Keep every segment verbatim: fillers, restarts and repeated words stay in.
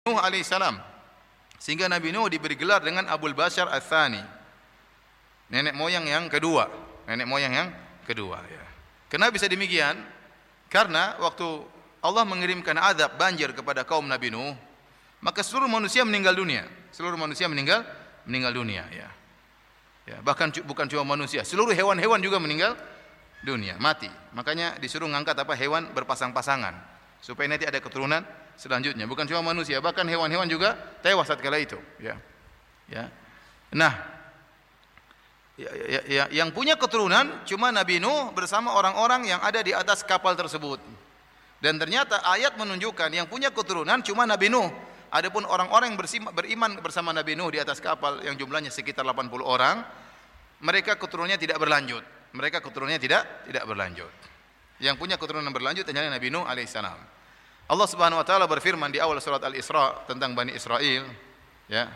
Nuh alaihissalam. Sehingga Nabi Nuh diberi gelar dengan Abul Bashar Ats-Tsani. Nenek moyang yang kedua, nenek moyang yang kedua ya. Kenapa bisa demikian? Karena waktu Allah mengirimkan azab banjir kepada kaum Nabi Nuh, maka seluruh manusia meninggal dunia. Seluruh manusia meninggal meninggal dunia ya. Ya, bahkan bukan cuma manusia, seluruh hewan-hewan juga meninggal dunia, mati. Makanya disuruh ngangkat apa hewan berpasang-pasangan supaya nanti ada keturunan selanjutnya. Bukan cuma manusia, bahkan hewan-hewan juga tewas tatkala itu, ya. Ya. Nah, ya, ya, ya, yang punya keturunan cuma Nabi Nuh bersama orang-orang yang ada di atas kapal tersebut. Dan ternyata ayat menunjukkan yang punya keturunan cuma Nabi Nuh. Adapun orang-orang yang beriman bersama Nabi Nuh di atas kapal yang jumlahnya sekitar delapan puluh orang, mereka keturunannya tidak berlanjut. Mereka keturunannya tidak tidak berlanjut. Yang punya keturunan berlanjut hanyalah Nabi Nuh alaihissalam. Allah Subhanahu wa taala berfirman di awal surat Al-Isra tentang Bani Israel, ya.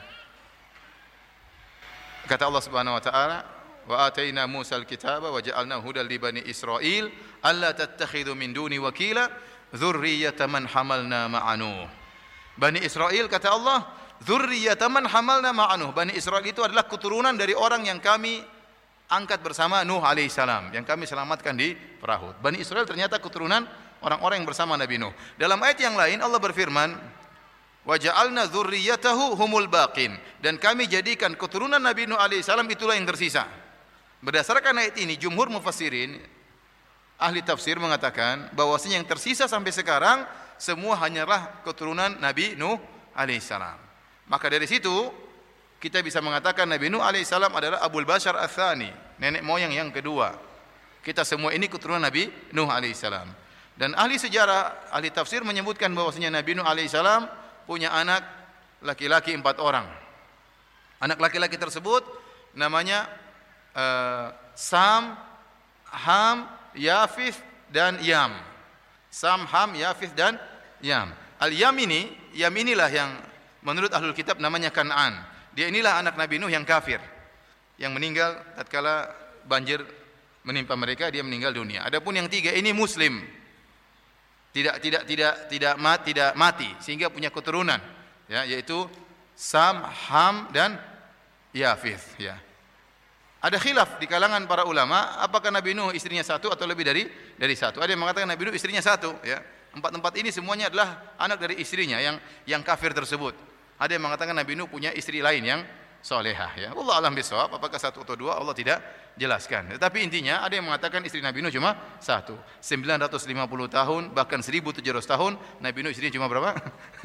Kata Allah Subhanahu wa taala, "Wa ataina Musa al-kitaba wa ja'alnahu hudan li bani Israil alla tattakhidhu min duni wakila dzurriyyatan man hamalna ma'a Nuh." Bani Israel kata Allah, dzurriyyatan man hamalna ma'a Nuh. Bani Israel itu adalah keturunan dari orang yang kami angkat bersama Nuh alaihissalam, yang kami selamatkan di perahu. Bani Israel ternyata keturunan orang-orang yang bersama Nabi Nuh. Dalam ayat yang lain Allah berfirman, "Wa ja'alna dzurriyyatahu humul baqin." Dan kami jadikan keturunan Nabi Nuh alaihissalam itulah yang tersisa. Berdasarkan ayat ini jumhur mufassirin, ahli tafsir mengatakan bahwasanya yang tersisa sampai sekarang semua hanyalah keturunan Nabi Nuh alaihissalam. Maka dari situ kita bisa mengatakan Nabi Nuh alaihissalam adalah Abul Bashar Ats-Tsani, nenek moyang yang kedua. Kita semua ini keturunan Nabi Nuh alaihissalam. Dan ahli sejarah, ahli tafsir menyebutkan bahwasanya Nabi Nuh alaihissalam punya anak laki-laki empat orang. Anak laki-laki tersebut namanya uh, Sam, Ham, Yafith dan Yam. Sam, Ham, Yafith dan Yam. Al-Yam ini, Yam inilah yang menurut ahlul kitab namanya Kan'an. Dia inilah anak Nabi Nuh yang kafir, yang meninggal tatkala banjir menimpa mereka, dia meninggal dunia. Adapun yang tiga ini muslim, tidak tidak tidak tidak mati, tidak mati sehingga punya keturunan, ya, yaitu Sam, Ham dan Yafith, ya. Ada khilaf di kalangan para ulama, apakah Nabi Nuh istrinya satu atau lebih dari dari satu. Ada yang mengatakan Nabi Nuh istrinya satu, ya. Empat-empat ini semuanya adalah anak dari istrinya yang yang kafir tersebut. Ada yang mengatakan Nabi Nuh punya istri lain yang solehah, ya. Wallahu a'lam bishawab, apakah satu atau dua Allah tidak jelaskan. Tetapi intinya ada yang mengatakan istri Nabi Nuh cuma satu. sembilan ratus lima puluh tahun bahkan seribu tujuh ratus tahun Nabi Nuh istrinya cuma berapa?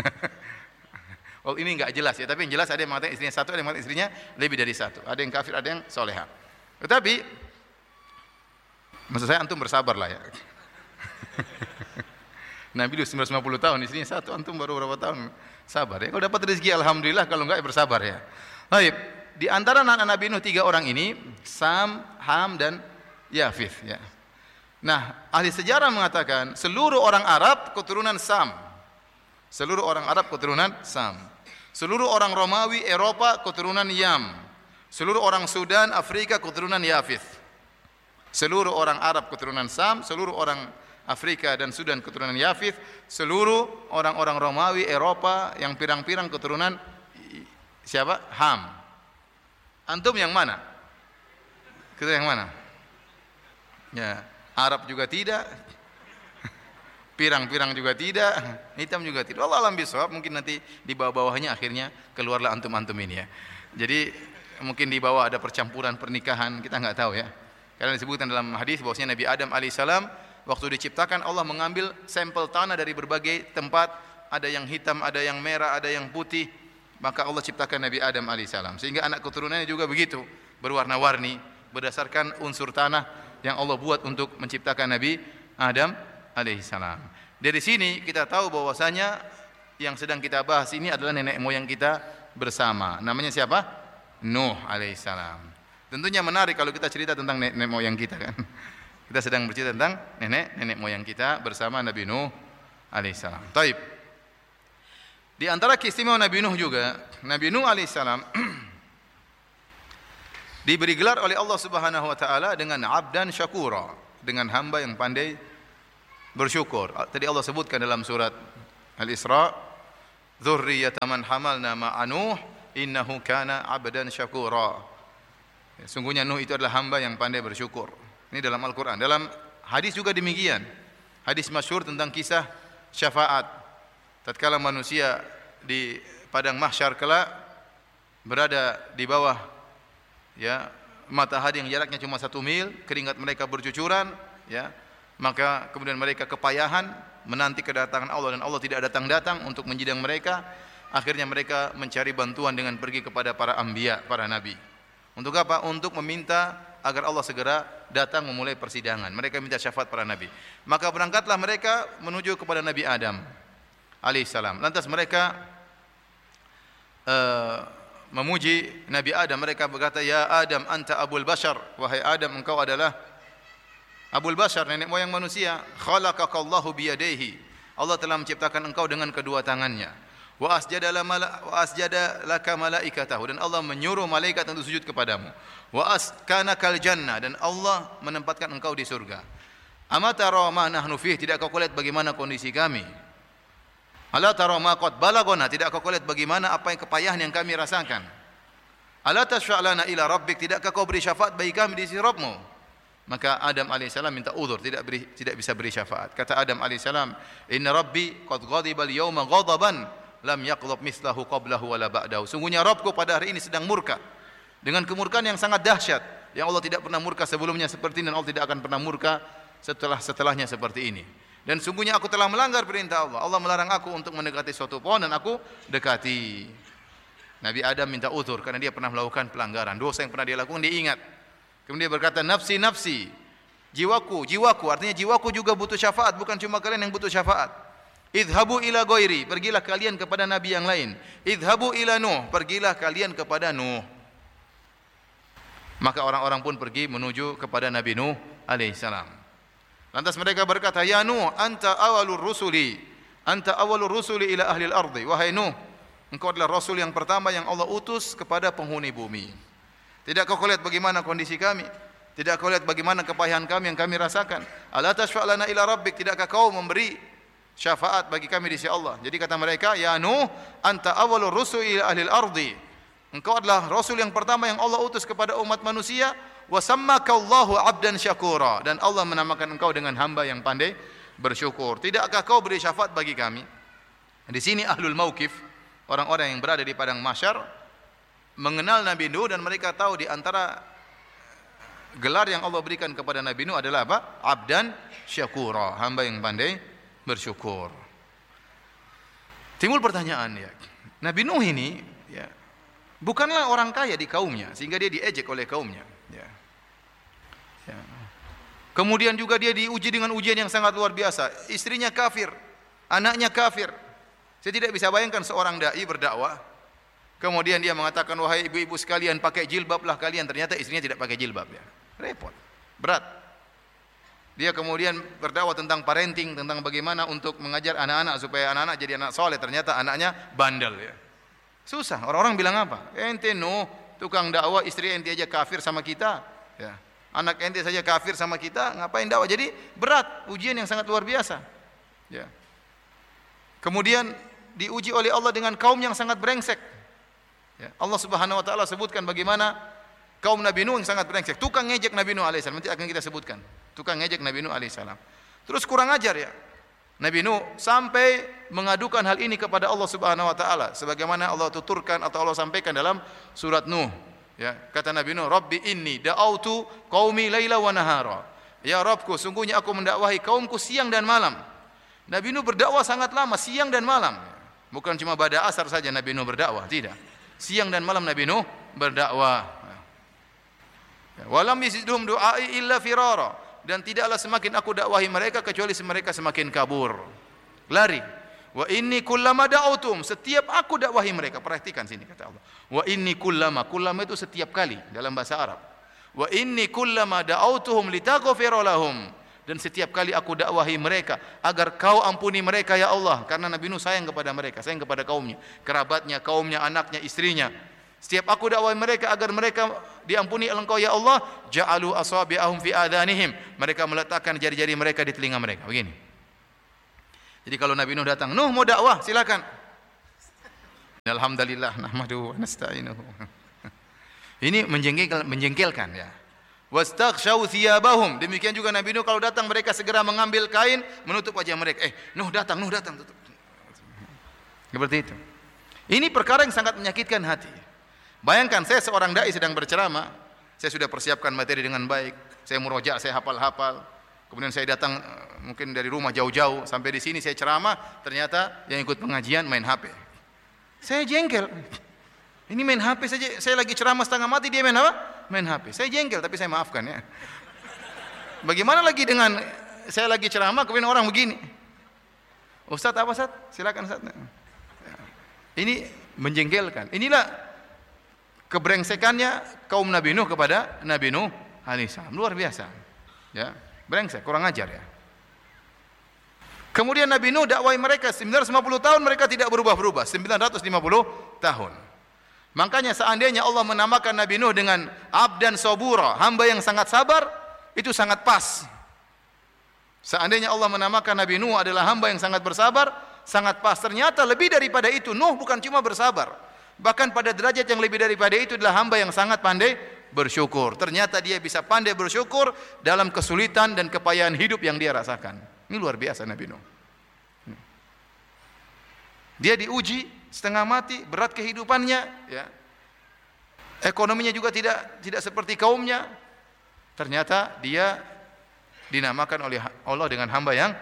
Oh, ini enggak jelas ya, tapi yang jelas ada yang mengatakan istrinya satu, ada yang mengatakan istrinya lebih dari satu. Ada yang kafir, ada yang solehah. Tetapi maksud saya antum bersabar lah ya. Nabi Nuh sembilan ratus lima puluh tahun, istrinya satu, antum baru berapa tahun? Sabar ya. Kalau dapat rezeki alhamdulillah, kalau enggak ya bersabar ya. Baik, di antara anak Nabi Nuh tiga orang ini, Sam, Ham dan Yafith, ya. Nah, ahli sejarah mengatakan seluruh orang Arab keturunan Sam. Seluruh orang Arab keturunan Sam. Seluruh orang Romawi Eropa keturunan Yam. Seluruh orang Sudan Afrika keturunan Yafith. Seluruh orang Arab keturunan Sam, seluruh orang Afrika dan Sudan keturunan Yafith, seluruh orang-orang Romawi Eropa yang pirang-pirang keturunan siapa? Ham. Antum yang mana? Kita yang mana? Ya, Arab juga tidak. Pirang-pirang juga tidak, hitam juga tidak. Allah alam bisawab, mungkin nanti di bawah-bawahnya akhirnya keluarlah antum-antum ini ya. Jadi mungkin di bawah ada percampuran pernikahan, kita enggak tahu ya. Karena disebutkan dalam hadis bahwasanya Nabi Adam alaihissalam waktu diciptakan Allah mengambil sampel tanah dari berbagai tempat, ada yang hitam, ada yang merah, ada yang putih. Maka Allah ciptakan Nabi Adam alaihissalam. Sehingga anak keturunannya juga begitu, berwarna-warni berdasarkan unsur tanah yang Allah buat untuk menciptakan Nabi Adam alaihissalam. Dari sini kita tahu bahwasanya yang sedang kita bahas ini adalah nenek moyang kita bersama. Namanya siapa? Nuh alaihissalam. Tentunya menarik kalau kita cerita tentang nenek moyang kita kan. Kita sedang bercerita tentang nenek nenek moyang kita bersama Nabi Nuh alaihissalam. Taib. Di antara keistimewaan Nabi Nuh juga, Nabi Nuh alaihissalam diberi gelar oleh Allah Subhanahu wa taala dengan abdan syakura, dengan hamba yang pandai bersyukur. Tadi Allah sebutkan dalam surat Al-Isra, dzurriyyata man hamalna ma'a Nuh innahu kana 'abdan syakura. Sungguhnya Nuh itu adalah hamba yang pandai bersyukur. Ini dalam Al-Qur'an. Dalam hadis juga demikian. Hadis masyhur tentang kisah syafaat. Tatkala manusia di padang mahsyar kelak berada di bawah ya matahari yang jaraknya cuma satu mil, keringat mereka bercucuran, ya, maka kemudian mereka kepayahan menanti kedatangan Allah dan Allah tidak datang-datang untuk menjidang mereka. Akhirnya mereka mencari bantuan dengan pergi kepada para anbiya, para nabi. Untuk apa? Untuk meminta agar Allah segera datang memulai persidangan. Mereka minta syafaat para nabi. Maka berangkatlah mereka menuju kepada Nabi Adam alaihissalam. Lantas mereka uh, memuji Nabi Adam. Mereka berkata, ya Adam anta abul bashar, wahai Adam engkau adalah abul bashar, nenek moyang manusia. Khalaqakallahu biyadaihi, Allah telah menciptakan engkau dengan kedua tangannya. Wa asjada laka malaikatahu, dan Allah menyuruh malaikat untuk sujud kepadamu. Wa askanakal jannah, dan Allah menempatkan engkau di surga. Ama tara ma nahnu fih, tidak kau lihat bagaimana kondisi kami? Ala tara ma qad balagona, tidak kau lihat bagaimana apa yang kepayahan yang kami rasakan? Ala tashfa' lana ila rabbik, tidakkah kau beri syafaat bagi kami di sisi Rabbmu? Maka Adam alaihissalam minta uzur, tidak beri, tidak bisa beri syafaat. Kata Adam alaihissalam, inna rabbi qad ghadiba al-yawma ghadaban lam yaqdhab mislahu qablahu wala ba'dahu. Sungguhnya Rabbku pada hari ini sedang murka dengan kemurkaan yang sangat dahsyat, yang Allah tidak pernah murka sebelumnya seperti ini, dan Allah tidak akan pernah murka setelah setelahnya seperti ini. Dan sungguhnya aku telah melanggar perintah Allah. Allah melarang aku untuk mendekati suatu pohon dan aku dekati. Nabi Adam minta uzur karena dia pernah melakukan pelanggaran, dosa yang pernah dia lakukan dia ingat. Kemudian dia berkata, nafsi nafsi, jiwaku jiwaku, artinya jiwaku juga butuh syafaat, bukan cuma kalian yang butuh syafaat. Idhabu ila ghairi, pergilah kalian kepada nabi yang lain. Idhabu ila Nuh, pergilah kalian kepada Nuh. Maka orang-orang pun pergi menuju kepada Nabi Nuh alaihissalam. Lantas mereka berkata, ya Nuh, anta awalur rusuli, anta awalur rusuli ila ahli al-ardi. Wahai Nuh, engkau adalah rasul yang pertama yang Allah utus kepada penghuni bumi. Tidak kau lihat bagaimana kondisi kami? Tidak kau lihat bagaimana kepayahan kami yang kami rasakan? Ala tashfa' lana ila rabbik, tidakkah kau memberi syafaat bagi kami di sisi Allah? Jadi kata mereka, ya Nuh, anta awalur rusul ila ahli al-ardi. Engkau adalah rasul yang pertama yang Allah utus kepada umat manusia. Wa sammakallahu 'abdan syakura, dan Allah menamakan engkau dengan hamba yang pandai bersyukur. Tidakkah kau beri syafaat bagi kami? Di sini ahlul mauqif, orang-orang yang berada di padang mahsyar, mengenal Nabi Nuh, dan mereka tahu di antara gelar yang Allah berikan kepada Nabi Nuh adalah apa? Abdan syakura, hamba yang pandai bersyukur. Timbul pertanyaan, ya, Nabi Nuh ini ya bukanlah orang kaya di kaumnya sehingga dia diejek oleh kaumnya, ya. Ya. Kemudian juga dia diuji dengan ujian yang sangat luar biasa. Istrinya kafir, anaknya kafir. Saya tidak bisa bayangkan seorang dai berdakwah, kemudian dia mengatakan, wahai ibu-ibu sekalian, pakai jilbablah kalian. Ternyata istrinya tidak pakai jilbab, ya. Repot, berat. Dia kemudian berdakwah tentang parenting, tentang bagaimana untuk mengajar anak-anak supaya anak-anak jadi anak soleh. Ternyata anaknya bandel, ya. Susah. Orang-orang bilang apa? Ente Nuh, tukang dakwah, istri ente aja kafir sama kita, ya. Anak ente saja kafir sama kita, ngapain dakwah? Jadi berat, ujian yang sangat luar biasa, ya. Kemudian diuji oleh Allah dengan kaum yang sangat brengsek, ya. Allah Subhanahu wa taala sebutkan bagaimana kaum Nabi Nuh yang sangat brengsek, tukang ngejek Nabi Nuh alaihissalam. Nanti akan kita sebutkan, tukang ngejek Nabi Nuh alaihissalam. Terus kurang ajar, ya, Nabi Nuh sampai mengadukan hal ini kepada Allah Subhanahu wa taala, sebagaimana Allah tuturkan atau Allah sampaikan dalam surat Nuh, ya. Kata Nabi Nuh, Rabbi inni da'autu qaumi laila wa nahara. Ya Rabbku, sungguhnya aku mendakwahi kaumku siang dan malam. Nabi Nuh berdakwah sangat lama, siang dan malam. Bukan cuma pada asar saja Nabi Nuh berdakwah, tidak. Siang dan malam Nabi Nuh berdakwah. Walam yazidhum du'ai illa firara, dan tidaklah semakin aku dakwahi mereka kecuali mereka semakin kabur, lari. Wa inni kullama da'utum, setiap aku dakwahi mereka. Perhatikan sini kata Allah. Wa inni kullama, kullama itu setiap kali dalam bahasa Arab. Wa inni kullama da'autuhum litaghfira lahum, dan setiap kali aku dakwahi mereka agar kau ampuni mereka ya Allah, karena Nabi Nuh sayang kepada mereka, sayang kepada kaumnya, kerabatnya, kaumnya, anaknya, istrinya. Setiap aku dakwahi mereka agar mereka diampuni oleh Engkau ya Allah, ja'alu asabi'ahum fi adhanihim, mereka meletakkan jari-jari mereka di telinga mereka. Begini. Jadi kalau Nabi Nuh datang, Nuh mau dakwah, silakan. Alhamdulillah nahmaduhu wa nasta'inuhu. Ini menjengkel, menjengkelkan ya. Wastaghshaw thiyabahum. Demikian juga Nabi Nuh kalau datang mereka segera mengambil kain menutup wajah mereka. Eh, Nuh datang, Nuh datang, tutup. Seperti itu. Ini perkara yang sangat menyakitkan hati. Bayangkan saya seorang dai sedang berceramah, saya sudah persiapkan materi dengan baik, saya murojaah, saya hafal-hafal. Kemudian saya datang mungkin dari rumah jauh-jauh sampai di sini saya ceramah, ternyata yang ikut pengajian main H P. Saya jengkel. Ini main H P saja, saya lagi ceramah setengah mati dia main apa? Main H P. Saya jengkel tapi saya maafkan ya. Bagaimana lagi dengan saya lagi ceramah kemudian orang begini? Ustaz apa Ustaz? Silakan Ustaz. Ini menjengkelkan. Inilah kebrengsekannya kaum Nabi Nuh kepada Nabi Nuh alaihissalam. Luar biasa. Ya, brengsek, kurang ajar ya. Kemudian Nabi Nuh dakwai mereka sembilan ratus lima puluh tahun mereka tidak berubah-berubah, sembilan ratus lima puluh tahun. Makanya seandainya Allah menamakan Nabi Nuh dengan abdan sabura, hamba yang sangat sabar, itu sangat pas. Seandainya Allah menamakan Nabi Nuh adalah hamba yang sangat bersabar, sangat pas. Ternyata lebih daripada itu, Nuh bukan cuma bersabar, bahkan pada derajat yang lebih daripada itu adalah hamba yang sangat pandai bersyukur. Ternyata dia bisa pandai bersyukur dalam kesulitan dan kepayahan hidup yang dia rasakan. Ini luar biasa Nabi Nuh. Dia diuji setengah mati, berat kehidupannya, ya. Ekonominya juga tidak tidak seperti kaumnya. Ternyata dia dinamakan oleh Allah dengan hamba yang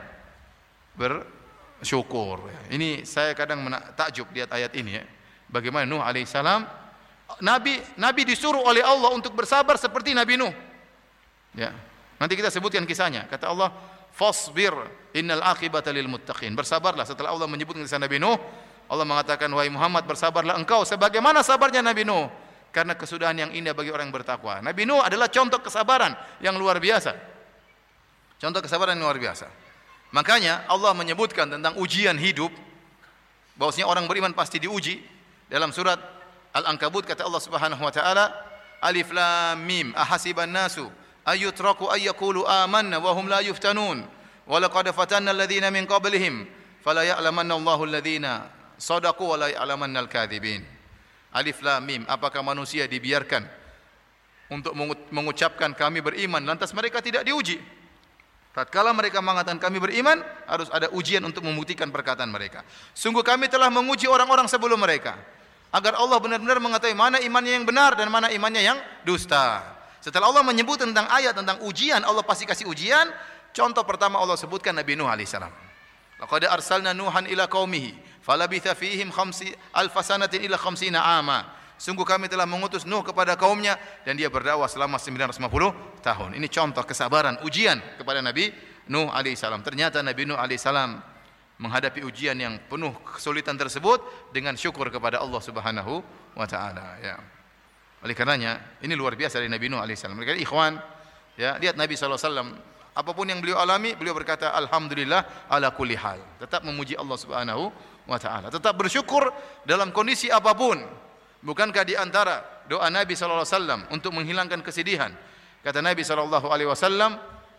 bersyukur. Ini saya kadang takjub lihat ayat ini ya. Bagaimana Nuh alaihissalam, Nabi Nabi disuruh oleh Allah untuk bersabar seperti Nabi Nuh. Ya. Nanti kita sebutkan kisahnya. Kata Allah, "Fasbir innal aqibata lil muttaqin." Bersabarlah. Setelah Allah menyebutkan kisah Nabi Nuh, Allah mengatakan, "Wahai Muhammad, bersabarlah engkau sebagaimana sabarnya Nabi Nuh, karena kesudahan yang indah bagi orang yang bertakwa." Nabi Nuh adalah contoh kesabaran yang luar biasa. Contoh kesabaran yang luar biasa. Makanya Allah menyebutkan tentang ujian hidup, bahwasanya orang beriman pasti diuji. Dalam surat Al-Ankabut kata Allah Subhanahu wa taala, "Alif lam mim ahasiban nasu ayyutraku ayyaqulu amanna wa hum la yuftanun wa laqad fatanna alladhina min qablihim fala ya'lamanna Allahu alladhina sadaqu wa la ya'lamanna al-kadhibin." Alif lam mim, apakah manusia dibiarkan untuk mengucapkan kami beriman lantas mereka tidak diuji? Tatkala mereka mengatakan kami beriman, harus ada ujian untuk membuktikan perkataan mereka. Sungguh kami telah menguji orang-orang sebelum mereka, agar Allah benar-benar mengetahui mana imannya yang benar dan mana imannya yang dusta. Setelah Allah menyebut tentang ayat tentang ujian, Allah pasti kasih ujian. Contoh pertama Allah sebutkan Nabi Nuh alaihissalam. Laqad arsalna Nuhan ila qaumihi falabitha fihim khamsi alf sanatin ila khamsina ama. Sungguh kami telah mengutus Nuh kepada kaumnya dan dia berdakwah selama sembilan ratus lima puluh tahun. Ini contoh kesabaran, ujian kepada Nabi Nuh alaihissalam. Ternyata Nabi Nuh alaihissalam menghadapi ujian yang penuh kesulitan tersebut dengan syukur kepada Allah Subhanahu wa taala, ya. Oleh karenanya, ini luar biasa dari Nabi Nuh alaihissalam. Mereka ikhwan, ya, lihat Nabi sallallahu alaihi wasallam, apapun yang beliau alami, beliau berkata alhamdulillah ala kulli hal. Tetap memuji Allah Subhanahu wa taala, tetap bersyukur dalam kondisi apapun. Bukankah di antara doa Nabi sallallahu alaihi wasallam untuk menghilangkan kesedihan? Kata Nabi sallallahu alaihi wasallam,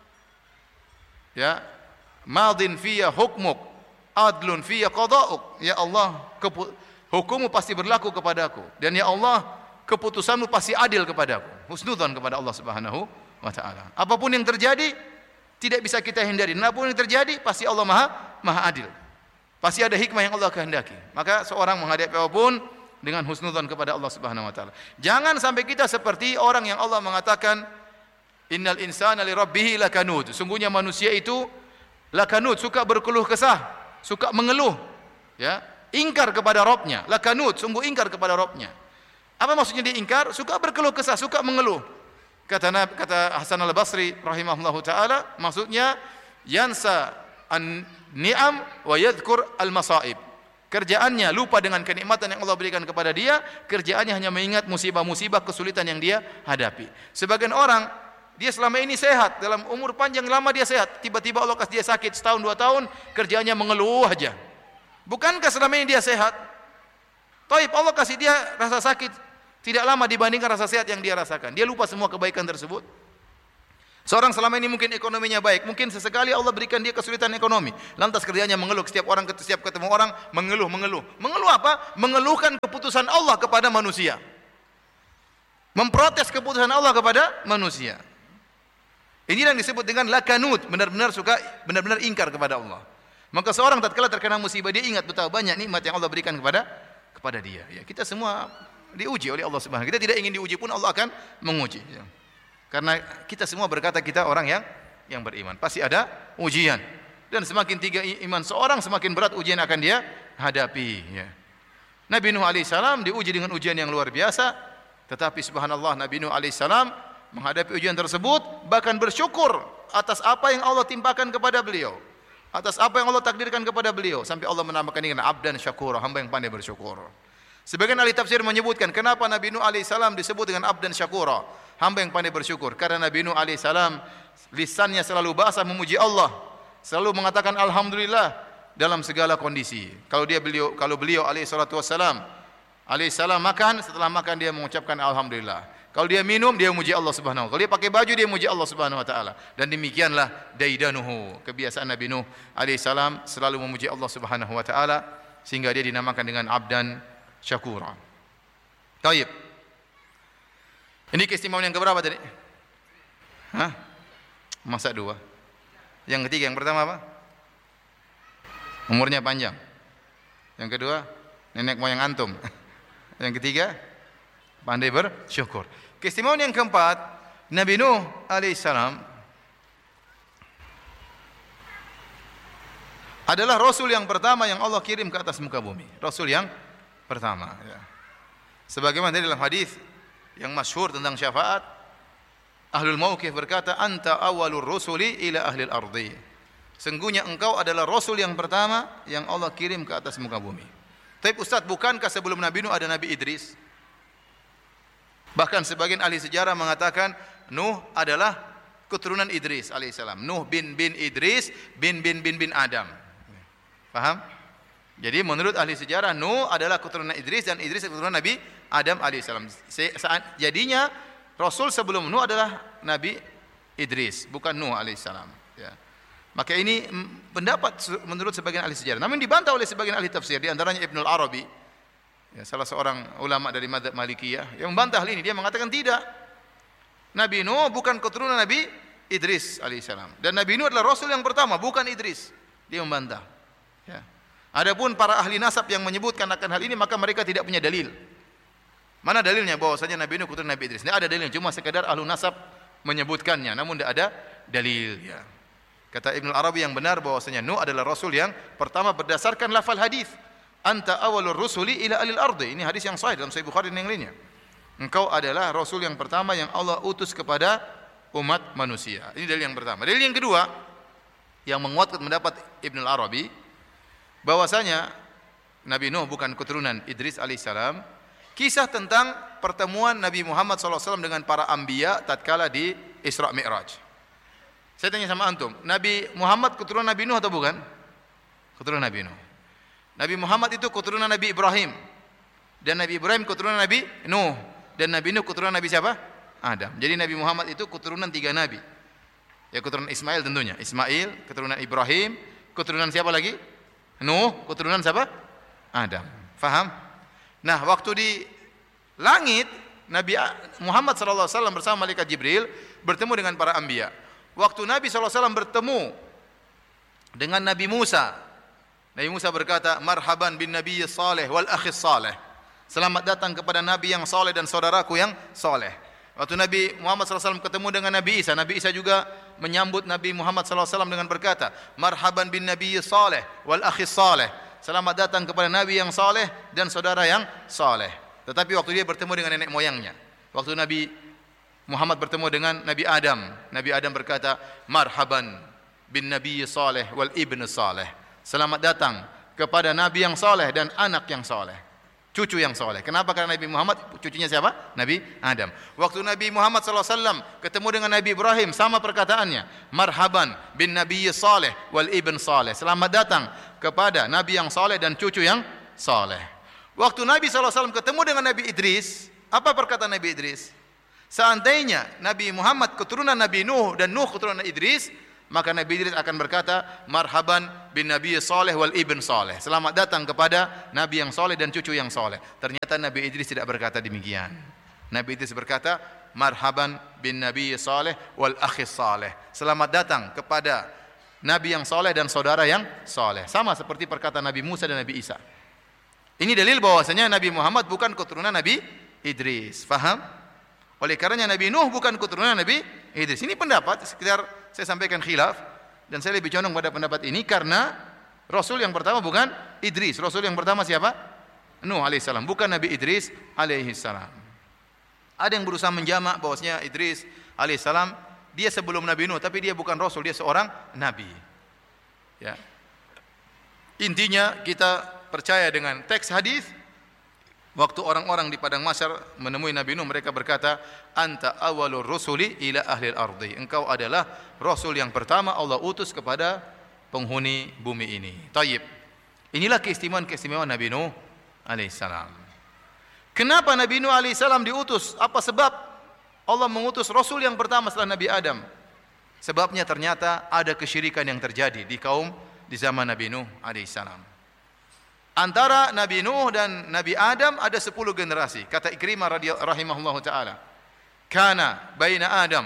ya, madin fiyya hukmuk, adlun fiyya qada'uk. Ya Allah, hukummu pasti berlaku kepadaku, dan ya Allah, keputusanmu pasti adil kepadaku. Husnudzon kepada Allah Subhanahu wa taala. Apapun yang terjadi tidak bisa kita hindari. Apapun yang terjadi pasti Allah Maha Maha adil. Pasti ada hikmah yang Allah kehendaki. Maka seorang menghadapi apapun dengan husnudzon kepada Allah Subhanahu wa taala. Jangan sampai kita seperti orang yang Allah mengatakan innal insana li rabbih lakanud. Sungguhnya manusia itu lakanud, suka berkeluh kesah, suka mengeluh, ya, ingkar kepada Rabbnya. Lakanud, sungguh ingkar kepada Rabbnya. Apa maksudnya dia ingkar? Suka berkeluh kesah, suka mengeluh. Kata kata Hasan Al-Basri rahimahullahu taala, maksudnya yansa an ni'am wa yadhkur al-masaib. Kerjaannya lupa dengan kenikmatan yang Allah berikan kepada dia, kerjaannya hanya mengingat musibah-musibah, kesulitan yang dia hadapi. Sebagian orang, dia selama ini sehat, dalam umur panjang lama dia sehat, tiba-tiba Allah kasih dia sakit setahun dua tahun, kerjaannya mengeluh aja. Bukankah selama ini dia sehat? Taib, Allah kasih dia rasa sakit tidak lama dibandingkan rasa sehat yang dia rasakan. Dia lupa semua kebaikan tersebut. Seorang selama ini mungkin ekonominya baik, mungkin sesekali Allah berikan dia kesulitan ekonomi. Lantas kerjanya mengeluh, setiap orang setiap ketemu orang mengeluh, mengeluh. Mengeluh apa? Mengeluhkan keputusan Allah kepada manusia. Memprotes keputusan Allah kepada manusia. Ini yang disebut dengan lakanut, benar-benar suka, benar-benar ingkar kepada Allah. Maka seorang tatkala terkena musibah, dia ingat betapa banyak nikmat yang Allah berikan kepada kepada dia. Ya, kita semua diuji oleh Allah Subhanahu wa taala. Kita tidak ingin diuji pun Allah akan menguji. Ya. Karena kita semua berkata kita orang yang yang beriman. Pasti ada ujian. Dan semakin tinggi iman seorang, semakin berat ujian akan dia hadapi. Ya. Nabi Nuh alaihissalam diuji dengan ujian yang luar biasa. Tetapi subhanallah, Nabi Nuh alaihissalam menghadapi ujian tersebut bahkan bersyukur atas apa yang Allah timpakan kepada beliau, atas apa yang Allah takdirkan kepada beliau, sampai Allah menamakan ini abdan syakura, hamba yang pandai bersyukur. Sebagian ahli tafsir menyebutkan kenapa Nabi Nuh alaihissalam disebut dengan abdan syakura, hamba yang pandai bersyukur, karena Nabi Nuh alaihissalam lisannya selalu basah memuji Allah, selalu mengatakan alhamdulillah dalam segala kondisi. Kalau dia beliau kalau beliau alaihi salatu wassalam alaihissalam makan, setelah makan dia mengucapkan alhamdulillah. Kalau dia minum, dia memuji Allah Subhanahu wa taala. Kalau dia pakai baju, dia memuji Allah Subhanahu wa taala. Dan demikianlah daidanuhu, kebiasaan Nabi Nuh alaihissalam selalu memuji Allah Subhanahu wa taala sehingga dia dinamakan dengan abdan syakura. Baik. Ini keistimewaan yang keberapa tadi? Hah? Masa dua. Yang ketiga, yang pertama apa? Umurnya panjang. Yang kedua, nenek moyang antum. Yang ketiga, pandai bersyukur. Keistimewaan yang keempat, Nabi Nuh alaihissalam adalah Rasul yang pertama yang Allah kirim ke atas muka bumi. Rasul yang pertama. Ya. Sebagaimana dalam hadis yang masyhur tentang syafaat, Ahlul Mauqif berkata, Anta awalur rusuli ila ahlil ardi. Sungguhnya engkau adalah Rasul yang pertama yang Allah kirim ke atas muka bumi. Tapi Ustaz, bukankah sebelum Nabi Nuh ada Nabi Idris? Bahkan sebagian ahli sejarah mengatakan Nuh adalah keturunan Idris alaihissalam. Nuh bin bin Idris bin bin bin bin Adam. Paham? Jadi menurut ahli sejarah Nuh adalah keturunan Idris dan Idris keturunan Nabi Adam alaihissalam. Saat jadinya Rasul sebelum Nuh adalah Nabi Idris, bukan Nuh alaihissalam. Ya. Maka ini pendapat menurut sebagian ahli sejarah. Namun dibantah oleh sebagian ahli tafsir, di antaranya Ibnul Arabi. Ya, salah seorang ulama dari mazhab Malikiyah yang membantah hal ini. Dia mengatakan tidak. Nabi Nuh bukan keturunan Nabi Idris alaihissalam. Dan Nabi Nuh adalah Rasul yang pertama, bukan Idris. Dia membantah. Ya. Adapun para ahli nasab yang menyebutkan akan hal ini, maka mereka tidak punya dalil. Mana dalilnya bahwasanya Nabi Nuh keturunan Nabi Idris? Tidak ada dalilnya, cuma sekedar ahli nasab menyebutkannya, namun tidak ada dalil. Ya. Kata Ibnu Arabi yang benar bahwasanya Nuh adalah Rasul yang pertama berdasarkan lafal hadis. Anta awalur rusuli ila alil ardi. Ini hadis yang sahih dalam Sahih Bukhari dan yang lainnya. Engkau adalah Rasul yang pertama yang Allah utus kepada umat manusia. Ini dalil yang pertama. Dalil yang kedua yang menguatkan pendapat Ibnu Arabi bahwasanya Nabi Nuh bukan keturunan Idris alaihissalam. Kisah tentang pertemuan Nabi Muhammad sallallahu alaihi wasallam dengan para anbiya tatkala di Isra Mi'raj. Saya tanya sama antum, Nabi Muhammad keturunan Nabi Nuh atau bukan? Keturunan Nabi Nuh. Nabi Muhammad itu keturunan Nabi Ibrahim. Dan Nabi Ibrahim keturunan Nabi Nuh. Dan Nabi Nuh keturunan Nabi siapa? Adam. Jadi Nabi Muhammad itu keturunan tiga Nabi. Ya, keturunan Ismail tentunya. Ismail, keturunan Ibrahim, keturunan siapa lagi? Nuh, keturunan siapa? Adam. Faham? Nah, waktu di langit, Nabi Muhammad sallallahu alaihi wasallam bersama malaikat Jibril bertemu dengan para anbiya. Waktu Nabi sallallahu alaihi wasallam bertemu dengan Nabi Musa, Nabi Musa berkata, "Marhaban bin Nabi saleh wal akhi saleh." Selamat datang kepada Nabi yang saleh dan saudaraku yang saleh. Waktu Nabi Muhammad sallallahu alaihi wasallam ketemu dengan Nabi Isa, Nabi Isa juga menyambut Nabi Muhammad sallallahu alaihi wasallam dengan berkata, "Marhaban bin Nabi saleh wal akhi saleh." Selamat datang kepada Nabi yang saleh dan saudara yang saleh. Tetapi waktu dia bertemu dengan nenek moyangnya, waktu Nabi Muhammad bertemu dengan Nabi Adam, Nabi Adam berkata, "Marhaban bin Nabi saleh wal ibn saleh." Selamat datang kepada Nabi yang saleh dan anak yang saleh, cucu yang saleh. Kenapa? Karena Nabi Muhammad cucunya siapa? Nabi Adam. Waktu Nabi Muhammad sallallahu alaihi wasallam ketemu dengan Nabi Ibrahim, sama perkataannya, "Marhaban bin Nabi saleh wal ibn saleh." Selamat datang kepada Nabi yang saleh dan cucu yang saleh. Waktu Nabi sallallahu alaihi wasallam ketemu dengan Nabi Idris, apa perkataan Nabi Idris? Seandainya Nabi Muhammad keturunan Nabi Nuh dan Nuh keturunan Idris, maka Nabi Idris akan berkata, marhaban bin Nabi Saleh wal ibn Saleh. Selamat datang kepada Nabi yang soleh dan cucu yang soleh. Ternyata Nabi Idris tidak berkata demikian. Nabi Idris berkata, marhaban bin Nabi Saleh wal akhi Saleh. Selamat datang kepada Nabi yang soleh dan saudara yang soleh. Sama seperti perkataan Nabi Musa dan Nabi Isa. Ini dalil bahwasanya Nabi Muhammad bukan keturunan Nabi Idris. Faham? Oleh karenanya Nabi Nuh bukan keturunan Nabi Idris. Ini pendapat sekitar saya sampaikan khilaf dan saya lebih condong pada pendapat ini karena Rasul yang pertama bukan Idris. Rasul yang pertama siapa? Nuh alaihissalam, bukan Nabi Idris alaihissalam. Ada yang berusaha menjamak bahwasanya Idris alaihissalam dia sebelum Nabi Nuh, tapi dia bukan Rasul, dia seorang Nabi. Ya. Intinya kita percaya dengan teks hadis. Waktu orang-orang di padang mahsyar menemui Nabi Nuh, mereka berkata, anta awalur rusuli ila ahlil ardi. Engkau adalah Rasul yang pertama Allah utus kepada penghuni bumi ini. Tayyib. Inilah keistimewaan-keistimewaan Nabi Nuh alaihissalam. Kenapa Nabi Nuh alaihissalam diutus? Apa sebab Allah mengutus Rasul yang pertama setelah Nabi Adam? Sebabnya ternyata ada kesyirikan yang terjadi di kaum di zaman Nabi Nuh alaihissalam. Antara Nabi Nuh dan Nabi Adam ada sepuluh generasi. Kata Ikrimah rahimahullah ta'ala, kana baina Adam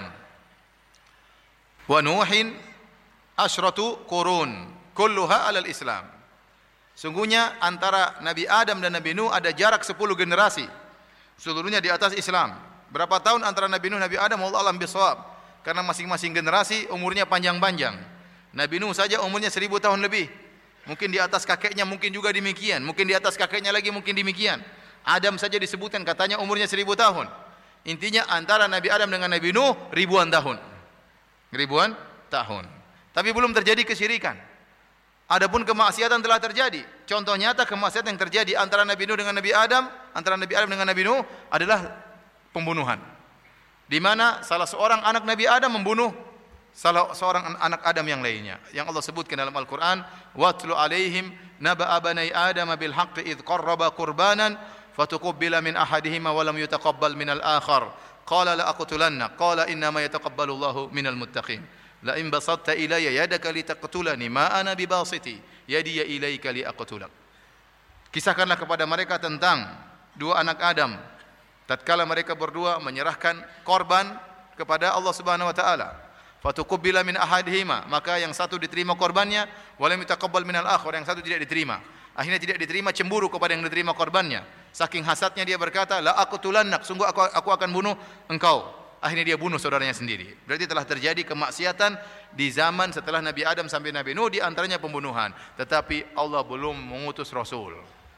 wa Nuhin asyratu qurun kulluha alal Islam. Sungguhnya antara Nabi Adam dan Nabi Nuh ada jarak sepuluh generasi, seluruhnya di atas Islam. Berapa tahun antara Nabi Nuh dan Nabi Adam? Wallahu a'lam bishawab. Karena masing-masing generasi umurnya panjang-panjang. Nabi Nuh saja umurnya seribu tahun lebih. Mungkin di atas kakeknya, mungkin juga demikian. Mungkin di atas kakeknya lagi, mungkin demikian. Adam saja disebutkan katanya umurnya seribu tahun. Intinya antara Nabi Adam dengan Nabi Nuh ribuan tahun. Ribuan tahun. Tapi belum terjadi kesyirikan. Adapun kemaksiatan telah terjadi. Contoh nyata kemaksiatan yang terjadi antara Nabi Nuh dengan Nabi Adam, antara Nabi Adam dengan Nabi Nuh adalah pembunuhan. Di mana salah seorang anak Nabi Adam membunuh salah seorang anak Adam yang lainnya, yang Allah sebutkan dalam Al-Quran, watlu alaihim naba'a banai Adam bil haqqi idh qarraba qurbanan fatuqabbala min ahadihima wa lam yutaqabbal min al-akhar qala la aqtulanna qala innama yataqabbalu Allahu minal muttaqin la in basatta ilayya yadaka litaqtulani ma ana bibasiti yadiya ilayka liaqtulak. Kisahkanlah kepada mereka tentang dua anak Adam tatkala mereka berdua menyerahkan korban kepada Allah Subhanahu wa taala. Fatuqabbala min ahadihima, maka yang satu diterima korbannya, walam yutaqabbal minal akhar, yang satu tidak diterima. Akhirnya tidak diterima, cemburu kepada yang diterima korbannya. Saking hasadnya dia berkata, la aqtulannak, sungguh aku, aku akan bunuh engkau. Akhirnya dia bunuh saudaranya sendiri. Berarti telah terjadi kemaksiatan di zaman setelah Nabi Adam sampai Nabi Nuh, di antaranya pembunuhan. Tetapi Allah belum mengutus Rasul.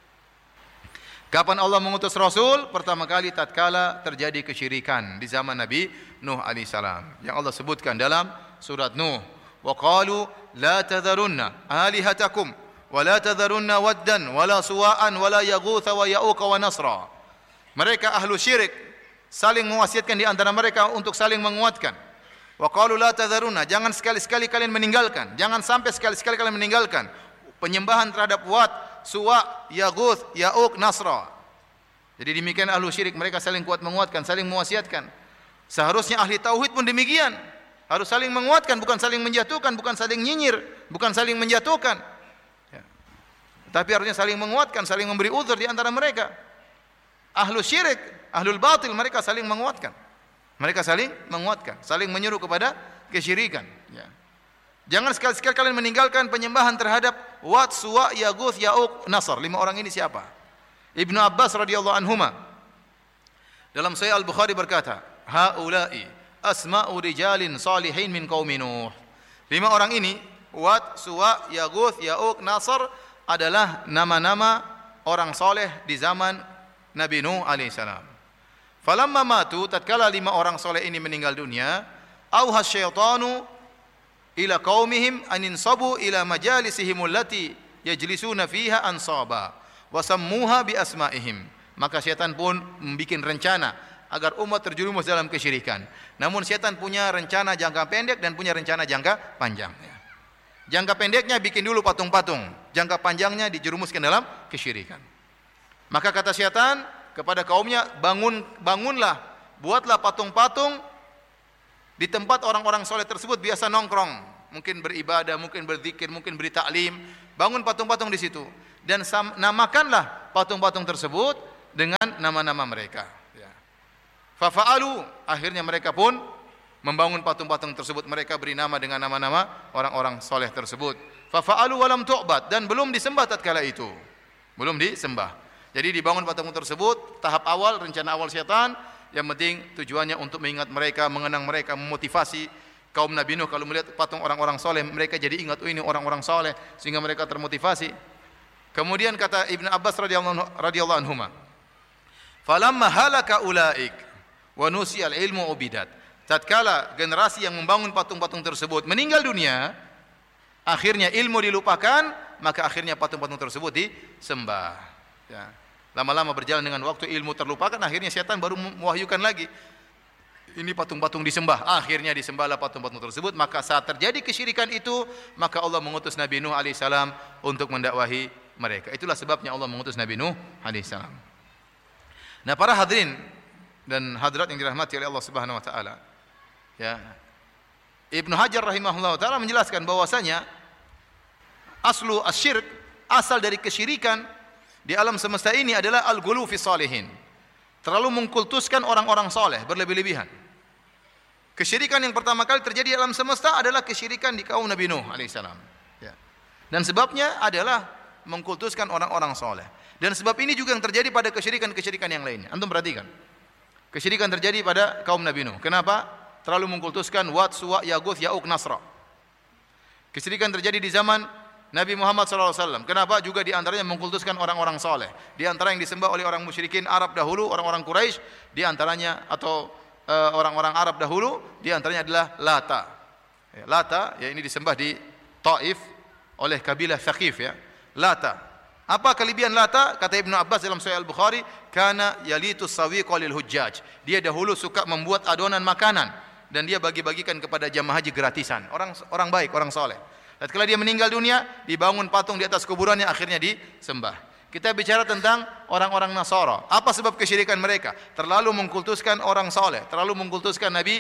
Kapan Allah mengutus Rasul? Pertama kali tatkala terjadi kesyirikan di zaman Nabi Nuh alaihissalam, yang Allah sebutkan dalam surat Nuh, wa qalu la tadharunna alihatakum wa la tadharunna waddan wa la suwa'an wa la yaghutha wa ya'uqa wa nasra. Mereka ahlu syirik saling mewasiatkan di antara mereka untuk saling menguatkan. Wa qalu la tadharunna, jangan sekali-sekali kalian meninggalkan, jangan sampai sekali-sekali kalian meninggalkan penyembahan terhadap Wat, Suwa, Yaguth, Ya'uq, Nasra. Jadi demikian ahlu syirik, mereka saling kuat menguatkan, saling mewasiatkan. Seharusnya ahli tauhid pun demikian, harus saling menguatkan, bukan saling menjatuhkan, bukan saling nyinyir, bukan saling menjatuhkan. Ya. Tapi harusnya saling menguatkan, saling memberi uzur di antara mereka. Ahlu syirik, ahlul batil, mereka saling menguatkan. Mereka saling menguatkan, saling menyuruh kepada kesyirikan. Ya. Jangan sekali-sekali kalian meninggalkan penyembahan terhadap Wat, Suwa, Yaguth, Ya'uq, Nasr. Lima orang ini siapa? Ibnu Abbas radhiyallahu anhuma dalam Sahih Al-Bukhari berkata, haula'i asma'u rijalin salihin min qaumi Nuh. Lima orang ini, Wat, Suwa, Yaguth, Ya'uq, Nasr, adalah nama-nama orang soleh di zaman Nabi Nuh alaihissalam. Falamma matu, tatkala lima orang soleh ini meninggal dunia, auha syaitanu ila qaumihim anin sabu ila majalisihim allati yajlisuna fiha ansaba wa sammuha bi asma'ihim. Maka syaitan pun membuat rencana agar umat terjerumus dalam kesyirikan. Namun syaitan punya rencana jangka pendek dan punya rencana jangka panjang. Jangka pendeknya bikin dulu patung-patung, jangka panjangnya dijerumuskan dalam kesyirikan. Maka kata syaitan kepada kaumnya, bangun bangunlah buatlah patung-patung di tempat orang-orang soleh tersebut biasa nongkrong, mungkin beribadah, mungkin berzikir, mungkin beri taklim. Bangun patung-patung di situ dan namakanlah patung-patung tersebut dengan nama-nama mereka. Ya. Fafa'alu, akhirnya mereka pun membangun patung-patung tersebut. Mereka beri nama dengan nama-nama orang-orang soleh tersebut. Fafa'alu walam tu'bad, dan belum disembah tatkala itu. Belum disembah. Jadi dibangun patung tersebut, tahap awal, rencana awal syaitan, yang penting tujuannya untuk mengingat mereka, mengenang mereka, memotivasi kaum Nabi Nuh. Kalau melihat patung orang-orang soleh, mereka jadi ingat, oh ini orang-orang soleh, sehingga mereka termotivasi. Kemudian kata Ibnu Abbas radhiyallahu anhu, falamma halaka ulaik wa nusiyal ilmu ubidat. Tatkala generasi yang membangun patung-patung tersebut meninggal dunia, akhirnya ilmu dilupakan, maka akhirnya patung-patung tersebut disembah. Ya. Lama-lama berjalan dengan waktu, ilmu terlupakan, akhirnya syaitan baru mewahyukan lagi. Ini patung-patung disembah, akhirnya disembahlah patung-patung tersebut. Maka saat terjadi kesyirikan itu, maka Allah mengutus Nabi Nuh alaihissalam untuk mendakwahi mereka. Itulah sebabnya Allah mengutus Nabi Nuh alaihissalam. Nah, para hadirin dan hadirat yang dirahmati oleh Allah Subhanahu wa taala, ya. Ibnu Hajar rahimahullah taala menjelaskan bahwasanya aslu asyirk, asal dari kesyirikan di alam semesta ini adalah al-ghulu fi salihin. Terlalu mengkultuskan orang-orang soleh, berlebih-lebihan. Kesyirikan yang pertama kali terjadi di alam semesta adalah kesyirikan di kaum Nabi Nuh alaihissalam. Ya. Dan sebabnya adalah mengkultuskan orang-orang soleh. Dan sebab ini juga yang terjadi pada kesyirikan-kesyirikan yang lainnya. Antum perhatikan. Kesyirikan terjadi pada kaum Nabi Nuh. Kenapa? Terlalu mengkultuskan Wat, Suwa, Yaguth, Ya'uq, Nasra. Kesyirikan terjadi di zaman Nabi Muhammad sallallahu alaihi wasallam. Kenapa? Juga di antaranya mengkultuskan orang-orang soleh. Di antara yang disembah oleh orang musyrikin Arab dahulu, orang-orang Quraisy, di antaranya atau uh, orang-orang Arab dahulu, di antaranya adalah Lata. Ya, Lata, ya ini disembah di Taif oleh kabilah Thaqif, ya. Lata. Apa kelebihan Lata? Kata Ibnu Abbas dalam Sahih Al-Bukhari, kana yalitus sawiqa lil hujjaj. Dia dahulu suka membuat adonan makanan dan dia bagi-bagikan kepada jamaah haji gratisan. Orang orang baik, orang soleh. Tatkala dia meninggal dunia, dibangun patung di atas kuburannya, akhirnya disembah. Kita bicara tentang orang-orang Nasara. Apa sebab kesyirikan mereka? Terlalu mengkultuskan orang soleh, terlalu mengkultuskan Nabi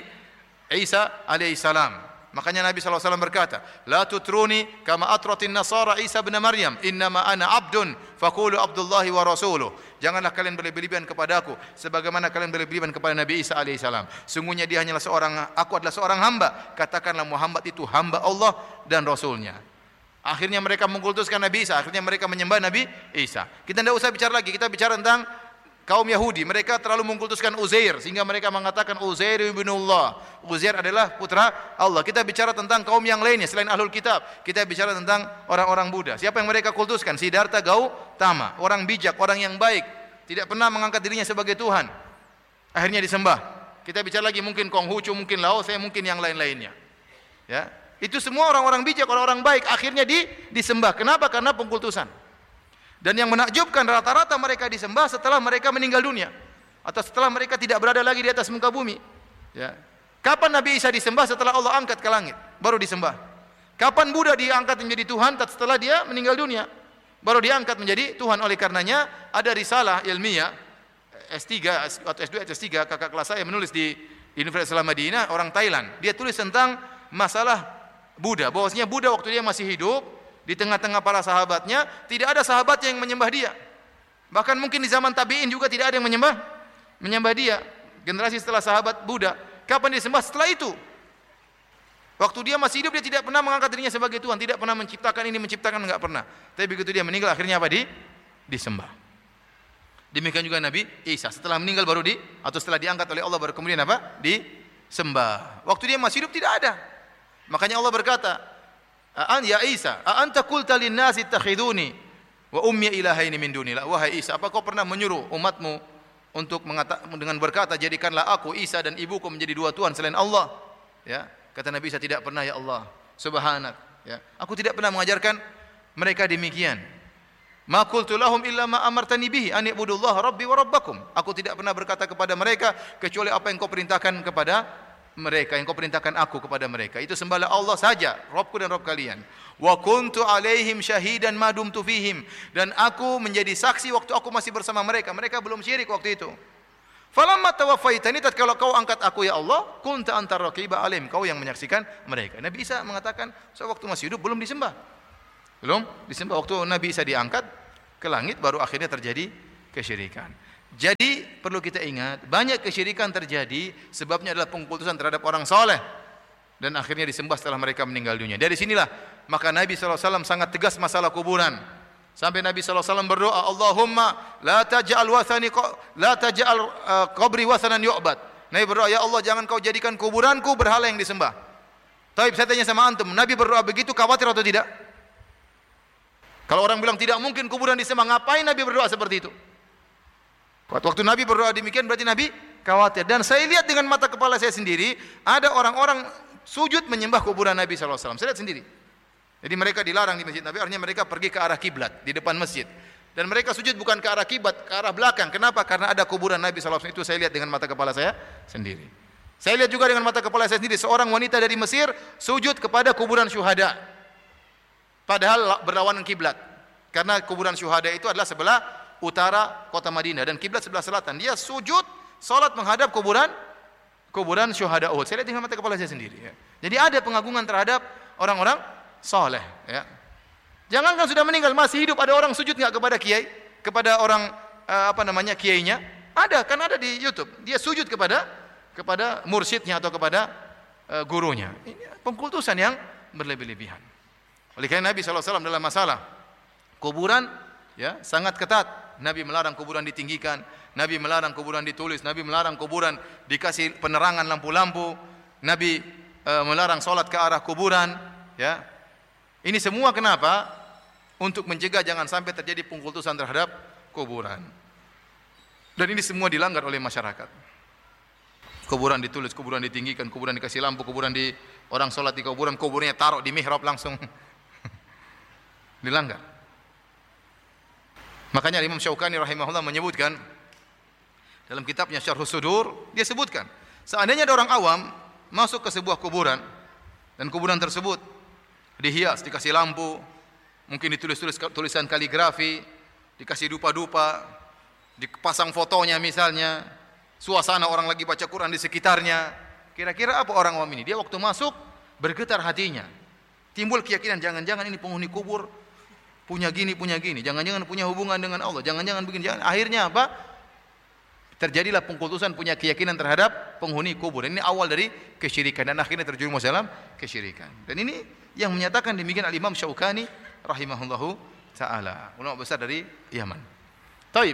Isa alaihissalam. Makanya Nabi sallallahu alaihi wasallam berkata, "La tutruni kama atratin Nasara Isa bin Maryam, innama ana abdun faqulu Abdullahi wa rasuluh." Janganlah kalian berlebihan kepadaku sebagaimana kalian berlebihan kepada Nabi Isa alaihissalam. Sungguhnya dia hanyalah seorang, aku adalah seorang hamba. Katakanlah Muhammad itu hamba Allah dan Rasulnya. Akhirnya mereka mengkultuskan Nabi Isa, akhirnya mereka menyembah Nabi Isa. Kita tidak usah bicara lagi, kita bicara tentang kaum Yahudi. Mereka terlalu mengkultuskan Uzair sehingga mereka mengatakan Uzair ibnullah. Uzair adalah putra Allah. Kita bicara tentang kaum yang lainnya selain Ahlul Kitab. Kita bicara tentang orang-orang Buddha. Siapa yang mereka kultuskan? Siddhartha Gautama, orang bijak, orang yang baik, tidak pernah mengangkat dirinya sebagai Tuhan. Akhirnya disembah. Kita bicara lagi mungkin Konghucu, mungkin Lao Tse, mungkin yang lain-lainnya. Ya, itu semua orang-orang bijak, orang-orang baik, akhirnya di, disembah. Kenapa? Karena pengkultusan. Dan yang menakjubkan, rata-rata mereka disembah setelah mereka meninggal dunia atau setelah mereka tidak berada lagi di atas muka bumi. Ya. Kapan Nabi Isa disembah? Setelah Allah angkat ke langit, baru disembah. Kapan Buddha diangkat menjadi Tuhan? Setelah dia meninggal dunia, baru diangkat menjadi Tuhan. Oleh karenanya ada risalah ilmiah S tiga atau S dua S tiga, kakak kelas saya menulis di Universitas Islam Madinah, orang Thailand. Dia tulis tentang masalah Buddha, bahwasanya Buddha waktu dia masih hidup di tengah-tengah para sahabatnya, tidak ada sahabat yang menyembah dia. Bahkan mungkin di zaman tabi'in juga tidak ada yang menyembah menyembah dia. Generasi setelah sahabat Buddha, kapan disembah? Setelah itu. Waktu dia masih hidup, dia tidak pernah mengangkat dirinya sebagai Tuhan, tidak pernah menciptakan ini, menciptakan, enggak pernah. Tapi begitu dia meninggal, akhirnya apa? Di disembah. Demikian juga Nabi Isa, setelah meninggal baru di atau setelah diangkat oleh Allah baru kemudian apa? Disembah. Waktu dia masih hidup tidak ada. Makanya Allah berkata, An ya Isa, a anta qulta lin-nasi ittakhiduni wa ummi ilahaini min dunillah. Wahai Isa, apa kau pernah menyuruh umatmu untuk mengatakan dengan berkata jadikanlah aku Isa dan ibuku menjadi dua tuhan selain Allah? Ya, kata Nabi Isa, tidak pernah ya Allah. Subhanak, ya. Aku tidak pernah mengajarkan mereka demikian. Ma qultu lahum illa ma amartani bihi an ibudullaha rabbi wa rabbakum. Aku tidak pernah berkata kepada mereka kecuali apa yang kau perintahkan kepada mereka, yang kau perintahkan aku kepada mereka. Itu sembahlah Allah saja, Rabbku dan Rabb kalian. Wa kuntu alaihim syahidan ma dumtu fihim, dan aku menjadi saksi waktu aku masih bersama mereka. Mereka belum syirik waktu itu. Falamma tawaffaitani, tatkala kau angkat aku ya Allah, kunta antar raqiba alim, kau yang menyaksikan mereka. Nabi Isa mengatakan, saya waktu masih hidup belum disembah. Belum disembah. Waktu Nabi Isa diangkat ke langit baru akhirnya terjadi kesyirikan. Jadi perlu kita ingat, banyak kesyirikan terjadi sebabnya adalah pengkultusan terhadap orang soleh dan akhirnya disembah setelah mereka meninggal dunia. Dari sinilah maka Nabi shallallahu alaihi wasallam sangat tegas masalah kuburan. Sampai Nabi shallallahu alaihi wasallam berdoa, Allahumma la taj'al wathani la taj'al uh, qabri wathanan yu'bad. Nabi berdoa, ya Allah jangan kau jadikan kuburanku berhala yang disembah. Tapi saya tanya sama antum, Nabi berdoa begitu khawatir atau tidak? Kalau orang bilang tidak mungkin kuburan disembah, ngapain Nabi berdoa seperti itu? Waktu Nabi berdoa demikian berarti Nabi khawatir. Dan saya lihat dengan mata kepala saya sendiri, ada orang-orang sujud menyembah kuburan Nabi shallallahu alaihi wasallam. Saya lihat sendiri. Jadi mereka dilarang di masjid Nabi, artinya mereka pergi ke arah kiblat di depan masjid. Dan mereka sujud bukan ke arah kiblat, ke arah belakang. Kenapa? Karena ada kuburan Nabi shallallahu alaihi wasallam. Itu saya lihat dengan mata kepala saya sendiri. Saya lihat juga dengan mata kepala saya sendiri, seorang wanita dari Mesir sujud kepada kuburan syuhada. Padahal berlawanan kiblat. Karena kuburan syuhada itu adalah sebelah utara kota Madinah dan kiblat sebelah selatan. Dia sujud salat menghadap kuburan kuburan syuhada Uhud. Saya lihat dengan mata kepala saya sendiri ya. Jadi ada pengagungan terhadap orang-orang saleh ya. Jangankan sudah meninggal, masih hidup ada orang sujud enggak kepada kiai, kepada orang uh, apa namanya kiainya? Ada, kan ada di YouTube. Dia sujud kepada kepada mursyidnya atau kepada uh, gurunya. Ini pengkultusan yang berlebih-lebihan. Oleh karena Nabi shallallahu alaihi wasallam dalam masalah kuburan ya sangat ketat. Nabi melarang kuburan ditinggikan, Nabi melarang kuburan ditulis, Nabi melarang kuburan dikasih penerangan lampu-lampu, Nabi uh, melarang salat ke arah kuburan ya. Ini semua kenapa? Untuk mencegah jangan sampai terjadi pengkultusan terhadap kuburan. Dan ini semua dilanggar oleh masyarakat. Kuburan ditulis, kuburan ditinggikan, kuburan dikasih lampu, kuburan di orang salat di kuburan, kuburnya taruh di mihrab langsung. Dilanggar. Makanya Imam Syaukani rahimahullah menyebutkan dalam kitabnya Syarhus Sudur, dia sebutkan, seandainya ada orang awam masuk ke sebuah kuburan dan kuburan tersebut dihias, dikasih lampu, mungkin ditulis-tulis tulisan kaligrafi, dikasih dupa-dupa, dipasang fotonya misalnya, suasana orang lagi baca Quran di sekitarnya. Kira-kira apa orang awam ini? Dia waktu masuk bergetar hatinya. Timbul keyakinan jangan-jangan ini penghuni kubur punya gini, punya gini, jangan-jangan punya hubungan dengan Allah, jangan-jangan begini, jangan. Akhirnya apa? Terjadilah pengkultusan, punya keyakinan terhadap penghuni kubur. Ini awal dari kesyirikan dan akhirnya terjerumus dalam kesyirikan. Dan ini yang menyatakan demikian Al-Imam Syaukani rahimahullahu taala, ulama besar dari Yaman. Taib.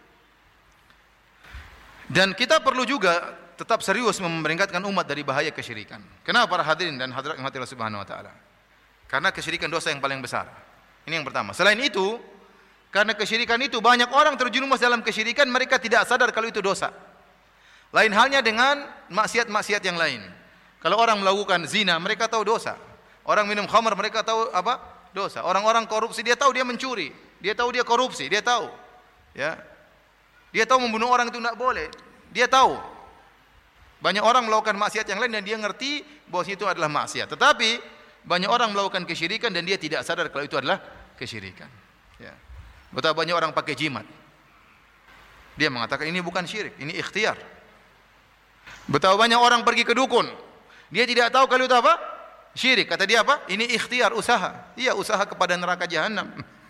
Dan kita perlu juga tetap serius memperingatkan umat dari bahaya kesyirikan. Kenapa para hadirin dan hadirat yang Allah Subhanahu wa taala? Karena kesyirikan dosa yang paling besar. Ini yang pertama. Selain itu, karena kesyirikan itu banyak orang terjerumus dalam kesyirikan, mereka tidak sadar kalau itu dosa. Lain halnya dengan maksiat-maksiat yang lain. Kalau orang melakukan zina, mereka tahu dosa. Orang minum khamar, mereka tahu apa? Dosa. Orang-orang korupsi, dia tahu dia mencuri. Dia tahu dia korupsi, dia tahu. Ya. Dia tahu membunuh orang itu tidak boleh. Dia tahu. Banyak orang melakukan maksiat yang lain dan dia ngerti bahwa itu adalah maksiat. Tetapi banyak orang melakukan kesyirikan dan dia tidak sadar kalau itu adalah kesyirikan. Ya. Betapa banyak orang pakai jimat. Dia mengatakan ini bukan syirik, ini ikhtiar. Betapa banyak orang pergi ke dukun. Dia tidak tahu kalau itu apa? Syirik. Kata dia apa? Ini ikhtiar, usaha. Iya, usaha kepada neraka jahanam.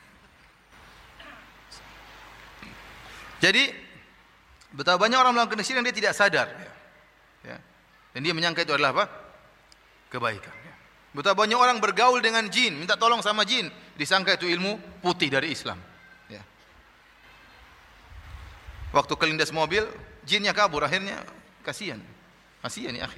Jadi betapa banyak orang melakukan kesyirikan dia tidak sadar. Ya. Dan dia menyangka itu adalah apa? Kebaikan. Betapa banyak orang bergaul dengan jin, minta tolong sama jin, disangka itu ilmu putih dari Islam. Ya. Waktu kelindas mobil, jinnya kabur, akhirnya kasihan, kasihan ya akhi.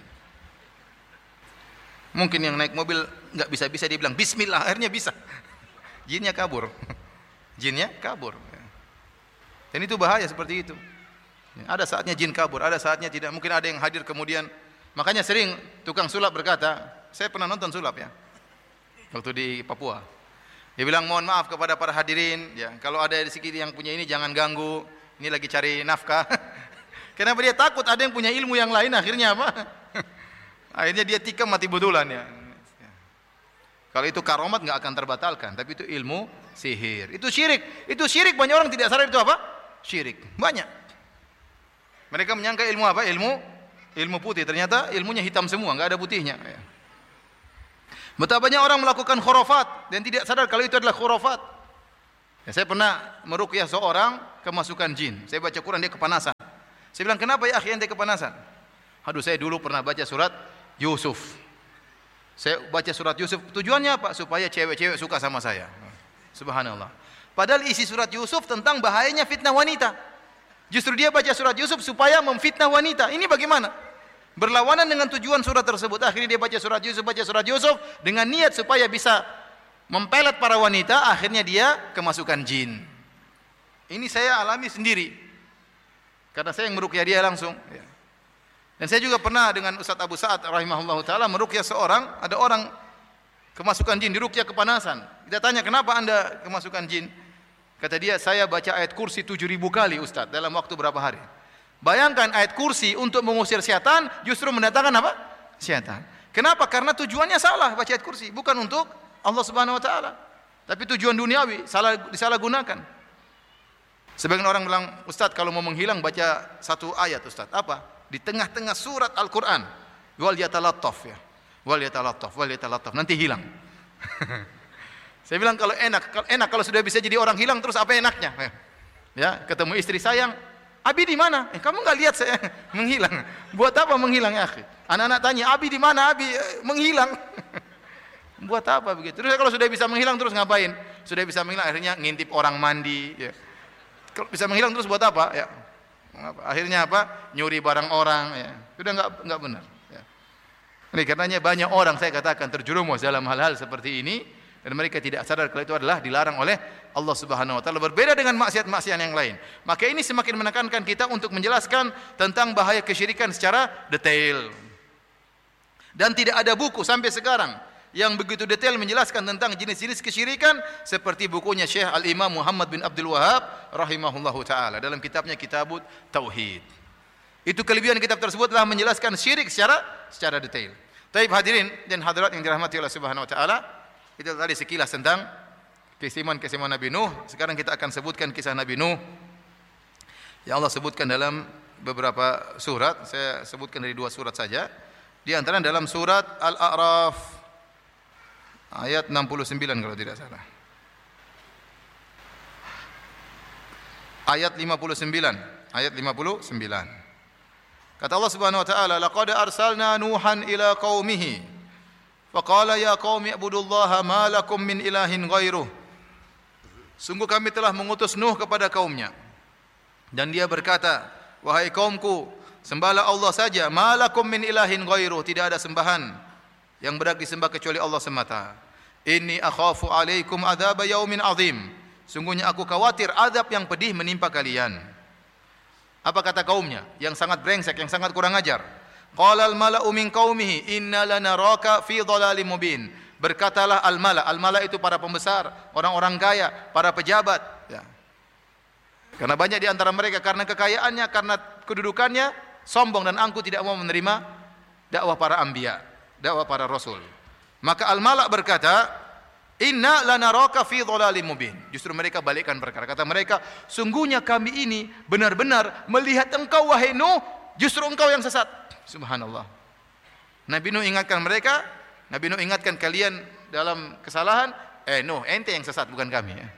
Mungkin yang naik mobil nggak bisa-bisa dia bilang Bismillah, akhirnya bisa. Jinnya kabur, jinnya kabur. Ya. Dan itu bahaya seperti itu. Ya. Ada saatnya jin kabur, ada saatnya tidak. Mungkin ada yang hadir kemudian. Makanya sering tukang sulap berkata, saya pernah nonton sulap ya, waktu di Papua. Dia bilang mohon maaf kepada para hadirin, ya kalau ada di sini yang punya ini jangan ganggu, ini lagi cari nafkah. Kenapa dia takut ada yang punya ilmu yang lain, akhirnya apa? Akhirnya dia tikam mati betulan ya. Kalau itu karomat nggak akan terbatalkan, tapi itu ilmu sihir, itu syirik, itu syirik banyak orang tidak sadar itu apa? Syirik banyak. Mereka menyangka ilmu apa? Ilmu ilmu putih. Ternyata ilmunya hitam semua, enggak ada putihnya. Betapa banyak orang melakukan khurafat dan tidak sadar kalau itu adalah khurafat. Ya, saya pernah meruqyah seorang kemasukan jin. Saya baca Quran, dia kepanasan. Saya bilang, kenapa ya akhi ente kepanasan? Aduh, saya dulu pernah baca surat Yusuf. Saya baca surat Yusuf, tujuannya apa? Supaya cewek-cewek suka sama saya. Subhanallah. Padahal isi surat Yusuf tentang bahayanya fitnah wanita. Justru dia baca surat Yusuf supaya memfitnah wanita. Ini bagaimana? Berlawanan dengan tujuan surat tersebut. Akhirnya dia baca surat Yusuf, baca surat Yusuf dengan niat supaya bisa mempelet para wanita. Akhirnya dia kemasukan jin. Ini saya alami sendiri. Karena saya yang meruqyah dia langsung. Dan saya juga pernah dengan Ustaz Abu Sa'ad rahimahullah ta'ala meruqyah seorang. Ada orang kemasukan jin, diruqyah kepanasan. Kita tanya, kenapa anda kemasukan jin? Kata dia, saya baca ayat kursi tujuh ribu kali Ustaz dalam waktu berapa hari. Bayangkan ayat kursi untuk mengusir syaitan justru mendatangkan apa? Syaitan. Kenapa? Karena tujuannya salah baca ayat kursi, bukan untuk Allah Subhanahu wa taala. Tapi tujuan duniawi salah disalahgunakan. Sebagian orang bilang, Ustaz kalau mau menghilang baca satu ayat Ustaz. Apa? Di tengah-tengah surat Al-Qur'an. Wal yatalattaf ya. Wal yatalattaf, wal yatalattaf. Nanti hilang. Saya bilang kalau enak, kalau enak kalau sudah bisa jadi orang hilang terus apa enaknya? Ya, ketemu istri sayang, Abi di mana? Eh, kamu enggak lihat saya menghilang. Buat apa menghilang ya, akhi? Anak-anak tanya, Abi di mana? Abi eh, menghilang. Buat apa begitu? Terus kalau sudah bisa menghilang terus ngapain? Sudah bisa menghilang akhirnya ngintip orang mandi, ya. Kalau bisa menghilang terus buat apa? Ya. Akhirnya apa? Nyuri barang orang, ya. Sudah enggak enggak benar, ya. Ini karenanya banyak orang saya katakan terjerumus dalam hal-hal seperti ini dan mereka tidak sadar kalau itu adalah dilarang oleh Allah Subhanahu wa taala, berbeda dengan maksiat-maksiat yang lain. Maka ini semakin menekankan kita untuk menjelaskan tentang bahaya kesyirikan secara detail. Dan tidak ada buku sampai sekarang yang begitu detail menjelaskan tentang jenis-jenis kesyirikan seperti bukunya Syekh Al-Imam Muhammad bin Abdul Wahhab rahimahullahu taala dalam kitabnya Kitabut Tauhid. Itu kelebihan kitab tersebut telah menjelaskan syirik secara secara detail. Taib hadirin dan hadirat yang dirahmati Allah Subhanahu wa taala, itu tadi sekilas tentang keistimewaan-keistimewaan Nabi Nuh. Sekarang kita akan sebutkan kisah Nabi Nuh yang Allah sebutkan dalam beberapa surat. Saya sebutkan dari dua surat saja. Di antara dalam surat Al-A'raf ayat enam puluh sembilan kalau tidak salah. Ayat lima puluh sembilan, ayat lima puluh sembilan. Kata Allah Subhanahu wa taala, "Laqad arsalna Nuhan ila qaumihi faqala ya qaumi ibudullaha ma lakum min ilahin ghairuh." Sungguh kami telah mengutus Nuh kepada kaumnya dan dia berkata, "Wahai kaumku, sembahlah Allah saja, ma lakum min ilahin ghairuh." Tidak ada sembahan yang berhak disembah kecuali Allah semata. "Inni akhafu alaikum adzab yaumin azim." Sungguhnya aku khawatir azab yang pedih menimpa kalian. Apa kata kaumnya yang sangat brengsek, yang sangat kurang ajar? Qala al-mala'u min qaumihi inna lanaraka fi dhalalim mubin. Berkatalah al-mala', al-mala' itu para pembesar, orang-orang kaya, para pejabat, ya. Karena banyak di antara mereka karena kekayaannya, karena kedudukannya sombong dan angkuh tidak mau menerima dakwah para anbiya, dakwah para rasul. Maka al-mala' berkata, "Inna lanaraka fi dhalalim mubin." Justru mereka balikkan perkara. Kata mereka, "Sungguhnya kami ini benar-benar melihat engkau wahai Nuh, justru engkau yang sesat." Subhanallah. Nabi Nuh ingatkan mereka, Nabi Nuh ingatkan kalian dalam kesalahan, eh Nuh, ente yang sesat bukan kami, ya.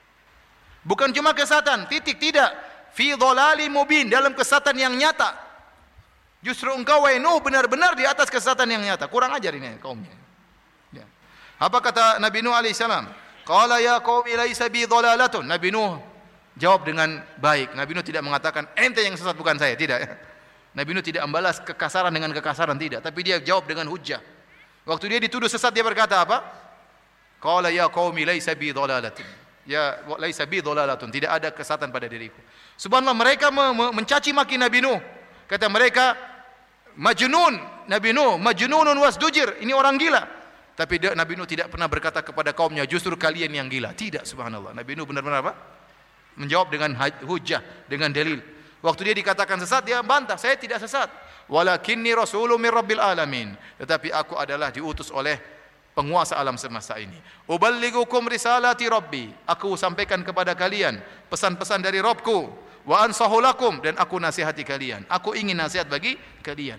Bukan cuma kesatan, titik, tidak. Fi dhalalim mubin, dalam kesatan yang nyata. Justru engkau wahai Nuh benar-benar di atas kesatan yang nyata. Kurang ajar ini kaumnya. Ya. Apa kata Nabi Nuh alaihissalam? Qala ya qaumi laisa bi dhalalatun. Nabi Nuh jawab dengan baik. Nabi Nuh tidak mengatakan ente yang sesat bukan saya, tidak, ya. Nabi Nuh tidak membalas kekasaran dengan kekasaran, tidak, tapi dia jawab dengan hujjah. Waktu dia dituduh sesat dia berkata apa? Qala ya qaumi laisa bi dhalalatun. Ya laisa bi dhalalatun, tidak ada kesesatan pada diriku. Subhanallah, mereka mencaci maki Nabi Nuh. Kata mereka majnun, Nabi Nuh majnunun wasdujir, ini orang gila. Tapi dia, Nabi Nuh tidak pernah berkata kepada kaumnya justru kalian yang gila. Tidak, subhanallah. Nabi Nuh benar-benar apa? Menjawab dengan hujjah, dengan dalil. Waktu dia dikatakan sesat, dia bantah, saya tidak sesat. Walakinni rasulun min rabbil alamin. Tetapi aku adalah diutus oleh penguasa alam semesta ini. Uballigukum risalati rabbi. Aku sampaikan kepada kalian pesan-pesan dari Rabbku. wa ansahu lakum, dan aku nasihati kalian. Aku ingin nasihat bagi kalian.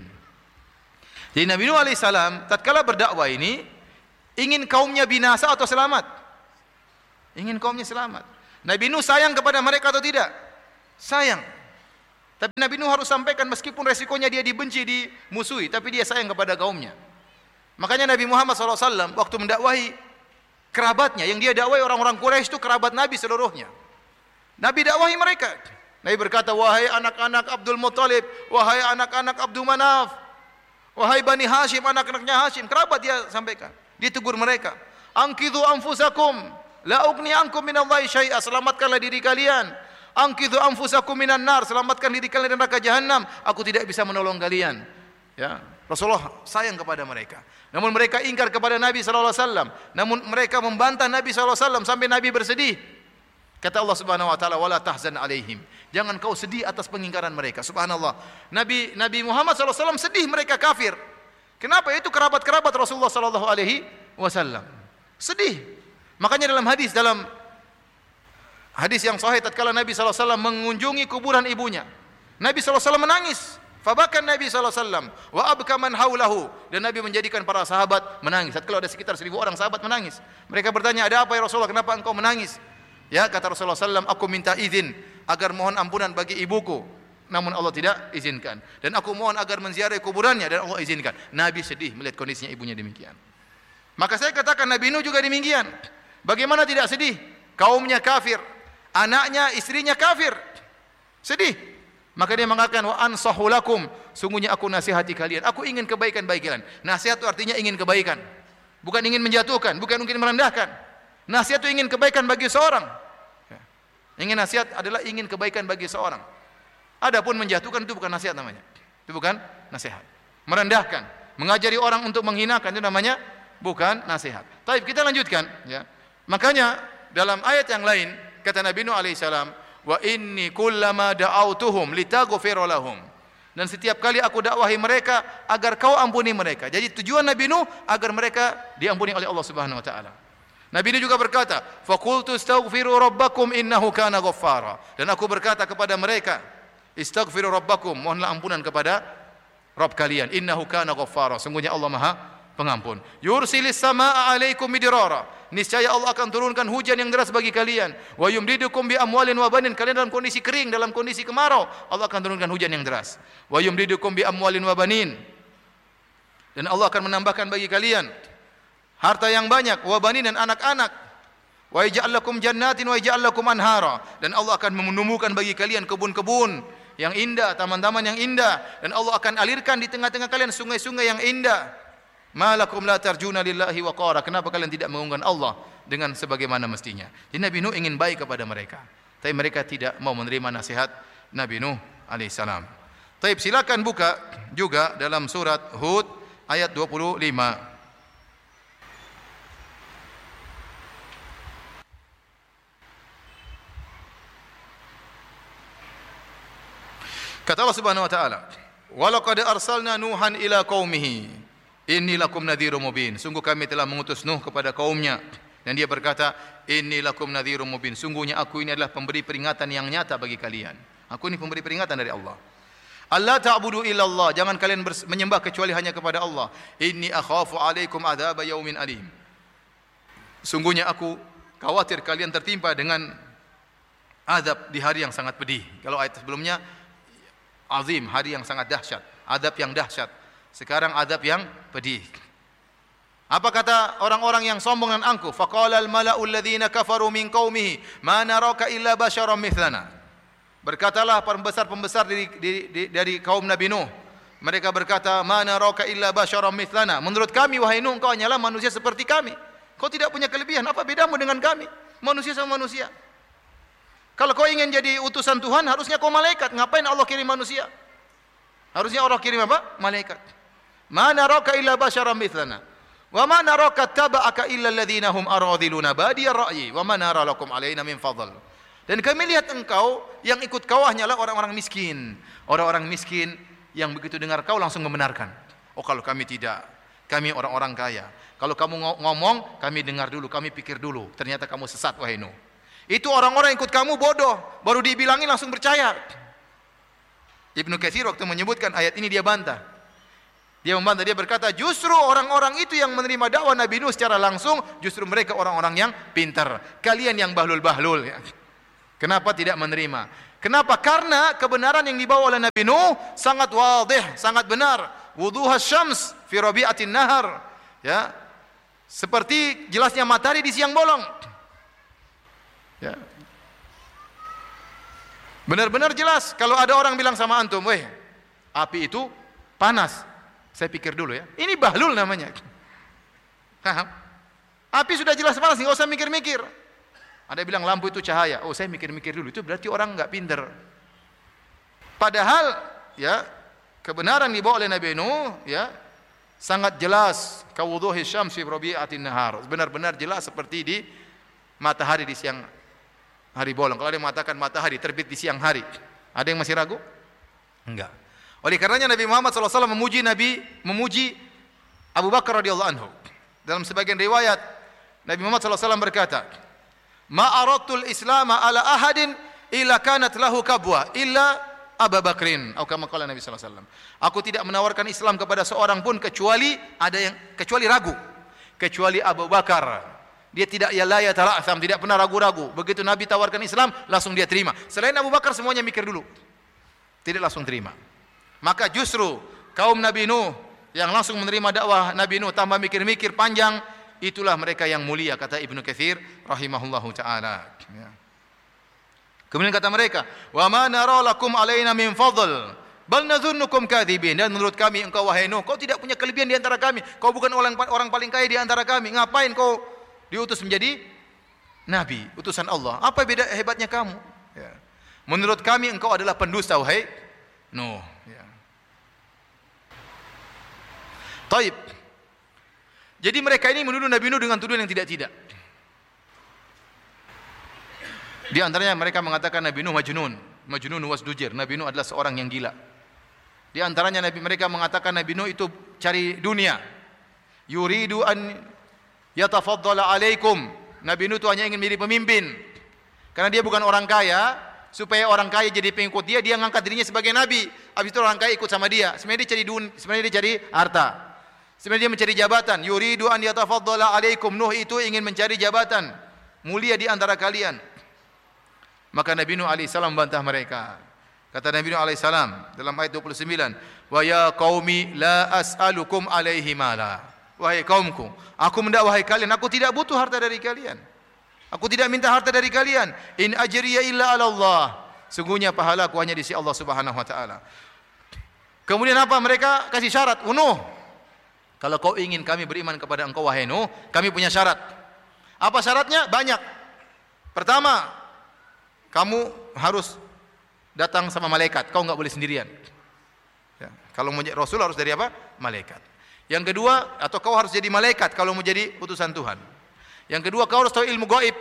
Jadi Nabi Nuh alaihissalam tatkala berdakwah ini ingin kaumnya binasa atau selamat? Ingin kaumnya selamat. Nabi Nuh sayang kepada mereka atau tidak? Sayang. Tapi Nabi Nuh harus sampaikan meskipun resikonya dia dibenci, dimusuhi, tapi dia sayang kepada kaumnya. Makanya Nabi Muhammad shallallahu alaihi wasallam waktu mendakwahi kerabatnya, yang dia dakwahi orang-orang Quraisy itu kerabat Nabi seluruhnya. Nabi dakwahi mereka. Nabi berkata, wahai anak-anak Abdul Muttalib, wahai anak-anak Abdul Manaf, wahai Bani Hashim, anak-anaknya Hashim, kerabat dia sampaikan. Dia tegur mereka, angkidhu anfusakum, la ugni ankum minallahi syai'a, selamatkanlah diri kalian. Angkidhu anfusakum minan nar, selamatkan diri kalian dari neraka jahanam, aku tidak bisa menolong kalian. Ya, Rasulullah sayang kepada mereka. Namun mereka ingkar kepada Nabi sallallahu alaihi wasallam. Namun mereka membantah Nabi sallallahu alaihi wasallam sampai Nabi bersedih. Kata Allah Subhanahu wa taala, wala tahzan alaihim. Jangan kau sedih atas pengingkaran mereka. Subhanallah. Nabi Nabi Muhammad sallallahu alaihi wasallam sedih mereka kafir. Kenapa? Itu kerabat-kerabat Rasulullah sallallahu alaihi wasallam. Sedih. Makanya dalam hadis dalam hadis yang sahih tatkala Nabi sallallahu alaihi wasallam mengunjungi kuburan ibunya, Nabi sallallahu alaihi wasallam menangis. Fabakan Nabi sallallahu alaihi wasallam wa abka man haulahu, dan Nabi menjadikan para sahabat menangis. Kalau ada sekitar seribu orang sahabat menangis. Mereka bertanya, ada apa ya Rasulullah, kenapa engkau menangis? Ya, kata Rasulullah sallallahu alaihi wasallam, aku minta izin agar mohon ampunan bagi ibuku, namun Allah tidak izinkan. Dan aku mohon agar menziarahi kuburannya, dan Allah izinkan. Nabi sedih melihat kondisinya ibunya demikian. Maka saya katakan Nabi Nuh juga demikian. Bagaimana tidak sedih? Kaumnya kafir, anaknya, istrinya kafir. Sedih. Maka dia mengatakan, wa ansahu lakum, sungguhnya aku nasihati kalian. Aku ingin kebaikan bagi kalian. Nasihat itu artinya ingin kebaikan, bukan ingin menjatuhkan, bukan ingin merendahkan. Nasihat itu ingin kebaikan bagi seorang. Ingin nasihat adalah ingin kebaikan bagi seorang. Adapun menjatuhkan itu bukan nasihat namanya. Itu bukan nasihat. Merendahkan, mengajari orang untuk menghinakan, itu namanya bukan nasihat. Baik, kita lanjutkan. Ya. Makanya dalam ayat yang lain kata Nabi Nuh alaihissalam, wa inni kullama da'autuhum litaghfira lahum, dan setiap kali aku dakwahi mereka agar kau ampuni mereka. Jadi tujuan Nabi Nuh agar mereka diampuni oleh Allah Subhanahu wa taala. Nabi Nuh juga berkata, faqultu astaghfiru rabbakum innahu kana ghaffara, dan aku berkata kepada mereka, istaghfiru rabbakum, mohonlah ampunan kepada Rabb kalian, innahu kana ghaffara, sungguhnya Allah Maha Pengampun. Yursilis samaa 'alaikum midrara, niscaya Allah akan turunkan hujan yang deras bagi kalian. Wa yumdidukum bi amwalin wa banin, kalian dalam kondisi kering, dalam kondisi kemarau, Allah akan turunkan hujan yang deras. Wa yumdidukum bi amwalin wa banin, dan Allah akan menambahkan bagi kalian harta yang banyak, wa banin, dan anak-anak. Wa yaj'al lakum jannatin wa yaj'al lakum anhara, dan Allah akan menumbuhkan bagi kalian kebun-kebun yang indah, taman-taman yang indah, dan Allah akan alirkan di tengah-tengah kalian sungai-sungai yang indah. Malakum la tarjuna lillahi waqara, kenapa kalian tidak mengagungkan Allah dengan sebagaimana mestinya? Jadi Nabi Nuh ingin baik kepada mereka, tapi mereka tidak mau menerima nasihat Nabi Nuh alaihissalam. Taib, silakan buka juga dalam surat Hud ayat dua puluh lima. Kata Allah Subhanahu wa taala, "Wa laqad arsalna Nuhan ila qaumihi inni lakum nadhirum mubin." Sungguh kami telah mengutus Nuh kepada kaumnya, dan dia berkata, inni lakum nadhirum mubin, sungguhnya aku ini adalah pemberi peringatan yang nyata bagi kalian. Aku ini pemberi peringatan dari Allah. Allah ta'budu illallah, jangan kalian menyembah kecuali hanya kepada Allah. Inni akhafu alaikum adzab yaumin alim, sungguhnya aku khawatir kalian tertimpa dengan azab di hari yang sangat pedih. Kalau ayat sebelumnya azim, hari yang sangat dahsyat, azab yang dahsyat. Sekarang azab yang pedih. Apa kata orang-orang yang sombong dan angkuh? Faqala al-mala'u alladhina kafaru min qaumihi ma naraka illa basyaran mithlana. Berkatalah pembesar-pembesar dari, dari, dari kaum Nabi Nuh. Mereka berkata, ma naraka illa basyaran mithlana. Menurut kami wahai Nuh, engkau hanyalah manusia seperti kami. Kau tidak punya kelebihan. Apa bedamu dengan kami? Manusia sama manusia. Kalau kau ingin jadi utusan Tuhan, harusnya kau malaikat. Ngapain Allah kirim manusia? Harusnya Allah kirim apa? Malaikat. Ma naraka illa basyaran mithlana wa ma naraka taba'aka illa alladhina hum aradhiluna badiyar ra'yi wa ma nara lakum alaina min fadl. Dan kami lihat engkau yang ikut kau hanyalah orang-orang miskin. Orang-orang miskin yang begitu dengar kau langsung membenarkan. Oh, kalau kami tidak, kami orang-orang kaya. Kalau kamu ngomong, kami dengar dulu, kami pikir dulu. Ternyata kamu sesat wahai Nuh. Itu orang-orang yang ikut kamu bodoh, baru dibilangin langsung percaya. Ibnu Katsir waktu menyebutkan ayat ini dia bantah. Dia membantah, dia berkata justru orang-orang itu yang menerima dakwah Nabi Nuh secara langsung, justru mereka orang-orang yang pintar. Kalian yang bahlul-bahlul ya. Kenapa tidak menerima? Kenapa? Karena kebenaran yang dibawa oleh Nabi Nuh sangat wadih, sangat benar. Wuduhas syams fi rabi'atin nahar. Ya. Seperti jelasnya matahari di siang bolong. Ya. Benar-benar jelas. Kalau ada orang bilang sama antum, "Weh, api itu panas." Saya pikir dulu ya. Ini bahlul namanya. Paham? Api sudah jelas panas, enggak usah mikir-mikir. Ada yang bilang lampu itu cahaya. Oh, saya mikir-mikir dulu. Itu berarti orang enggak pintar. Padahal ya, kebenaran dibawa oleh Nabi Nuh ya sangat jelas. Kawuduhi syamsi fi rabi'atin nahar. Benar-benar jelas seperti di matahari di siang hari bolong. Kalau ada yang mengatakan matahari terbit di siang hari, ada yang masih ragu? Enggak. Oleh karenanya Nabi Muhammad shallallahu alaihi wasallam memuji Nabi, memuji Abu Bakar radhiyallahu anhu. Dalam sebagian riwayat Nabi Muhammad shallallahu alaihi wasallam berkata, "Ma aradtul Islam ala ahadin illa kanat lahu kabwa illa Abu Bakrin." Atau kama qala Nabi sallallahu alaihi wasallam. Aku tidak menawarkan Islam kepada seorang pun kecuali ada yang kecuali ragu, kecuali Abu Bakar. Dia tidak ya la yatara'tham, tidak pernah ragu-ragu. Begitu Nabi tawarkan Islam, langsung dia terima. Selain Abu Bakar semuanya mikir dulu. Tidak langsung terima. Maka justru kaum Nabi Nuh yang langsung menerima dakwah Nabi Nuh tanpa mikir-mikir panjang, itulah mereka yang mulia, kata Ibnu Katsir rahimahullahu taala. Ya. Kemudian kata mereka, "Wa ma nara lakum alaina min fadl, bal nadhunnukum kadzibin." Dan menurut kami engkau wahai Nuh, kau tidak punya kelebihan di antara kami. Kau bukan orang orang paling kaya di antara kami. Ngapain kau diutus menjadi nabi, utusan Allah? Apa beda hebatnya kamu? Ya. Menurut kami engkau adalah pendusta wahai Nuh. Ya. Taib. Jadi mereka ini menuduh Nabi Nuh dengan tuduhan yang tidak-tidak. Di antaranya mereka mengatakan Nabi Nuh majnun, majnun wasdujir. Nabi Nuh adalah seorang yang gila. Di antaranya Nabi mereka mengatakan Nabi Nuh itu cari dunia. Yuridu an yatafaddala alaikum. Nabi Nuh itu hanya ingin menjadi pemimpin. Karena dia bukan orang kaya, supaya orang kaya jadi pengikut dia, dia ngangkat dirinya sebagai nabi. Habis itu orang kaya ikut sama dia. Sebenarnya dia cari dun, sebenarnya dia cari harta. Sebenarnya dia mencari jabatan. Yuridu an yatafaddala alaikum. Nuh itu ingin mencari jabatan, mulia di antara kalian. Maka Nabi Nuh alaihi salam bantah mereka. Kata Nabi Nuh alaihi salam dalam ayat dua puluh sembilan, "Wa ya qaumi la as'alukum alaihi mala." Wahai kaumku, aku mendakwahi kalian, aku tidak butuh harta dari kalian. Aku tidak minta harta dari kalian. In ajriya illa 'ala Allah. Sungguhnya pahalaku hanya di sisi Allah Subhanahu wa taala. Kemudian apa? Mereka kasih syarat, "Nuh, kalau kau ingin kami beriman kepada engkau wahai Nuh, kami punya syarat." Apa syaratnya? Banyak. Pertama, kamu harus datang sama malaikat. Kau enggak boleh sendirian. Ya. Kalau mau jadi rasul harus dari apa? Malaikat. Yang kedua, atau kau harus jadi malaikat kalau mau jadi utusan Tuhan. Yang kedua, kau harus tahu ilmu gaib.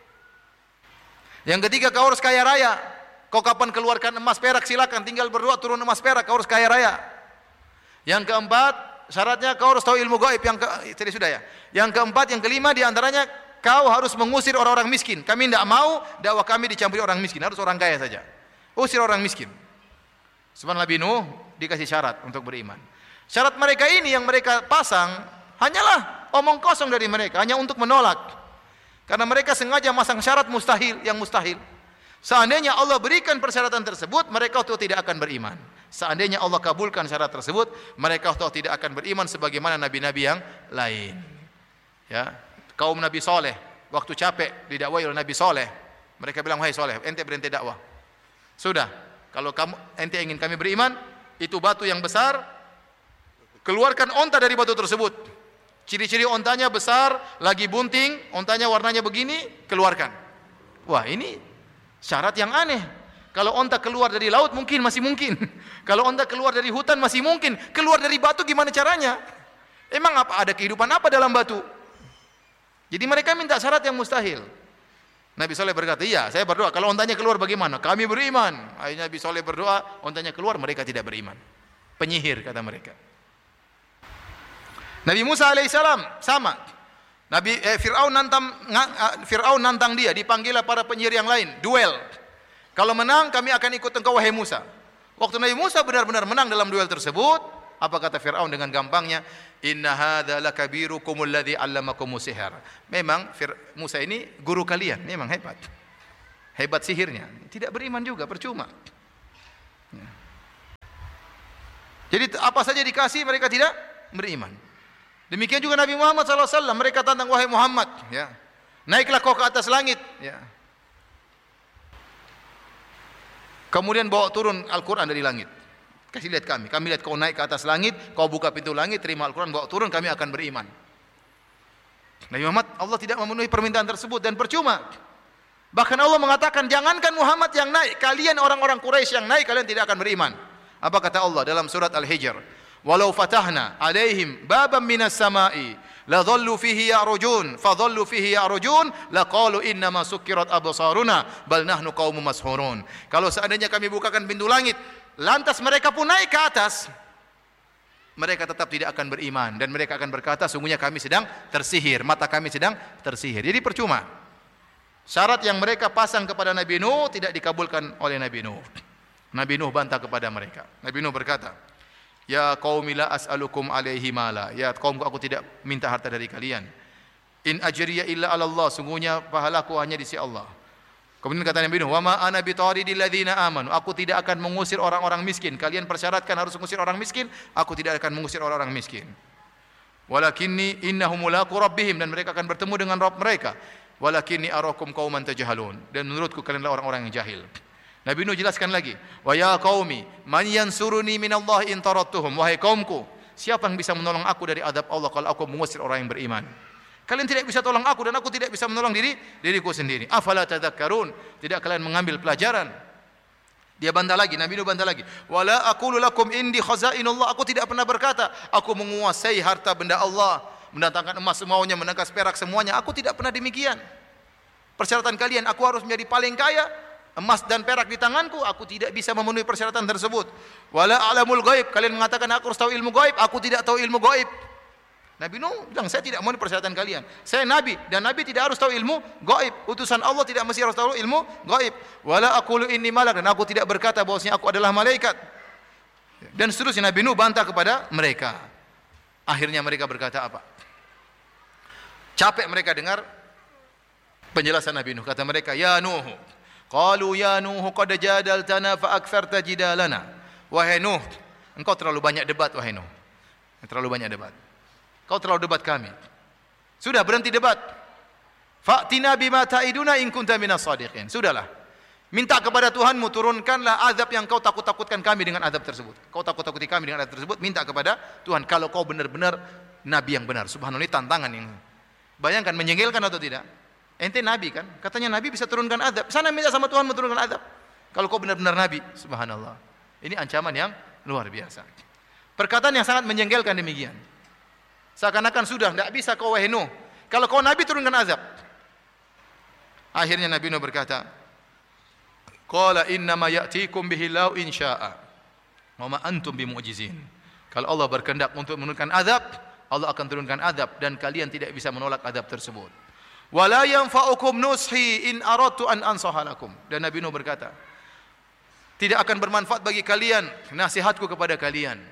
Yang ketiga, kau harus kaya raya. Kau kapan keluarkan emas perak silakan, tinggal berdoa turun emas perak, kau harus kaya raya. Yang keempat, syaratnya kau harus tahu ilmu gaib. Yang ke, tadi sudah ya. Yang keempat, yang kelima diantaranya kau harus mengusir orang-orang miskin. Kami tidak mau dakwah kami dicampuri orang miskin, harus orang kaya saja. Usir orang miskin. Sebab Nabi Nuh dikasih syarat untuk beriman. Syarat mereka ini yang mereka pasang hanyalah omong kosong dari mereka, hanya untuk menolak. Karena mereka sengaja masang syarat mustahil, yang mustahil. Seandainya Allah berikan persyaratan tersebut, mereka tahu tidak akan beriman. Seandainya Allah kabulkan syarat tersebut, mereka tahu tidak akan beriman sebagaimana nabi-nabi yang lain. Ya, kaum Nabi Saleh waktu capek didakwai oleh Nabi Saleh, mereka bilang, "Wahai Saleh, ente berhenti dakwah. Sudah, kalau kamu ente ingin kami beriman, itu batu yang besar, keluarkan onta dari batu tersebut. Ciri-ciri ontanya besar, lagi bunting, ontanya warnanya begini, keluarkan." Wah, ini syarat yang aneh. Kalau onta keluar dari laut mungkin masih mungkin. Kalau onta keluar dari hutan masih mungkin. Keluar dari batu gimana caranya? Emang apa ada kehidupan apa dalam batu? Jadi mereka minta syarat yang mustahil. Nabi Saleh berkata, "Iya, saya berdoa. Kalau ontanya keluar bagaimana? Kami beriman." Akhirnya Nabi Saleh berdoa, ontanya keluar, mereka tidak beriman. Penyihir kata mereka. Nabi Musa alaihissalam sama. Nabi eh, Fir'aun nantang Fir'aun nantang dia, dipanggillah para penyihir yang lain, duel. Kalau menang kami akan ikut engkau wahai Musa. Waktu Nabi Musa benar-benar menang dalam duel tersebut, apa kata Fir'aun dengan gampangnya? Inna hadza lakabirukum alladzi 'allamakumus sihr. Memang Musa ini guru kalian, memang hebat. Hebat sihirnya. Tidak beriman juga, percuma. Ya. Jadi apa saja dikasih mereka tidak beriman. Demikian juga Nabi Muhammad sallallahu alaihi wasallam, mereka tantang wahai Muhammad, ya. Naiklah kau ke atas langit, ya. Kemudian bawa turun Al-Qur'an dari langit. Kasih lihat kami, kami lihat kau naik ke atas langit, kau buka pintu langit, terima Al-Qur'an, bawa turun, kami akan beriman. Nabi Muhammad, Allah tidak memenuhi permintaan tersebut dan percuma. Bahkan Allah mengatakan, jangankan Muhammad yang naik, kalian orang-orang Quraisy yang naik, kalian tidak akan beriman. Apa kata Allah dalam surat Al-Hijr? Walau fatahna alaihim baban minas sama'i la dhallu fihi ya'rujun fa dhallu fihi ya'rujun la qalu inna ma sukkirat absaruna bal nahnu qaumun mashhurun. Kalau seandainya kami bukakan pintu langit, lantas mereka pun naik ke atas, mereka tetap tidak akan beriman dan mereka akan berkata, sungguhnya kami sedang tersihir, mata kami sedang tersihir. Jadi percuma. Syarat yang mereka pasang kepada Nabi Nuh tidak dikabulkan oleh Nabi Nuh. Nabi Nuh bantah kepada mereka. Nabi Nuh berkata, ya qaumi la as'alukum alaihi mala. Ya kaumku, aku tidak minta harta dari kalian. In ajriya illa 'ala Allah, sungguhnya pahalaku hanya di sisi Allah. Kemudian kata Nabi Nuh, wa ma ana bitaridil ladzina amanu. Aku tidak akan mengusir orang-orang miskin. Kalian persyaratkan harus mengusir orang miskin, aku tidak akan mengusir orang-orang miskin. Walakinni innahum mulaqu rabbihim, dan mereka akan bertemu dengan Rabb mereka. Walakinni arakum qauman tajhalun, dan menurutku kalianlah orang-orang yang jahil. Nabi Nuh jelaskan lagi, wa ya qaumi man yansuruni minallahi in tarattuhum. Wahai kaumku, siapa yang bisa menolong aku dari azab Allah kalau aku mengusir orang yang beriman? Kalian tidak bisa tolong aku dan aku tidak bisa menolong diri diriku sendiri. Afala tadzakkarun? Tidak kalian mengambil pelajaran? Dia bantah lagi, Nabi Nuh bantah lagi. Wala aqulu lakum indi khazainullah. Aku tidak pernah berkata aku menguasai harta benda Allah, mendatangkan emas semuanya, menangkas perak semuanya. Aku tidak pernah demikian. Persyaratan kalian, aku harus menjadi paling kaya, emas dan perak di tanganku, aku tidak bisa memenuhi persyaratan tersebut. Wala alamul ghaib, kalian mengatakan aku harus tahu ilmu gaib, aku tidak tahu ilmu gaib. Nabi Nuh bilang, saya tidak memenuhi persyaratan kalian. Saya nabi dan nabi tidak harus tahu ilmu gaib. Utusan Allah tidak mesti harus tahu ilmu gaib. Wala aqulu inni malak, dan aku tidak berkata bahwasanya aku adalah malaikat. Dan seterusnya Nabi Nuh bantah kepada mereka. Akhirnya mereka berkata apa? Capek mereka dengar penjelasan Nabi Nuh. Kata mereka, ya Nuh, qalu ya Nuh qad jadaltana fa aktsarta jidalana. Wahai Nuh, engkau terlalu banyak debat wahai Nuh. Terlalu banyak debat. Kau terlalu debat kami. Sudah, berhenti debat. Fa'tina bima ta'iduna in kunta minas shadiqin. Sudahlah. Minta kepada Tuhanmu, turunkanlah azab yang kau takut-takutkan kami dengan azab tersebut. Kau takut-takuti kami dengan azab tersebut, minta kepada Tuhan kalau kau benar-benar nabi yang benar. Subhanallah, ini tantangan yang bayangkan, menjengkelkan atau tidak? Ente nabi kan? Katanya nabi bisa turunkan azab. Sana minta sama Tuhan menurunkan azab. Kalau kau benar-benar nabi, subhanallah. Ini ancaman yang luar biasa. Perkataan yang sangat menjengkelkan demikian. Seakan-akan sudah tidak bisa kau wahai Nuh. Kalau kau nabi, turunkan azab. Akhirnya Nabi Nuh berkata, qala innama ya'tikum bihi law in syaa'a wa ma antum bimu'jizin. Kalau Allah berkehendak untuk menurunkan azab, Allah akan turunkan azab dan kalian tidak bisa menolak azab tersebut. Wala yanfa'ukum nushi in aradtu an ansaha lakum. Dan Nabi Nuh berkata, tidak akan bermanfaat bagi kalian nasihatku kepada kalian.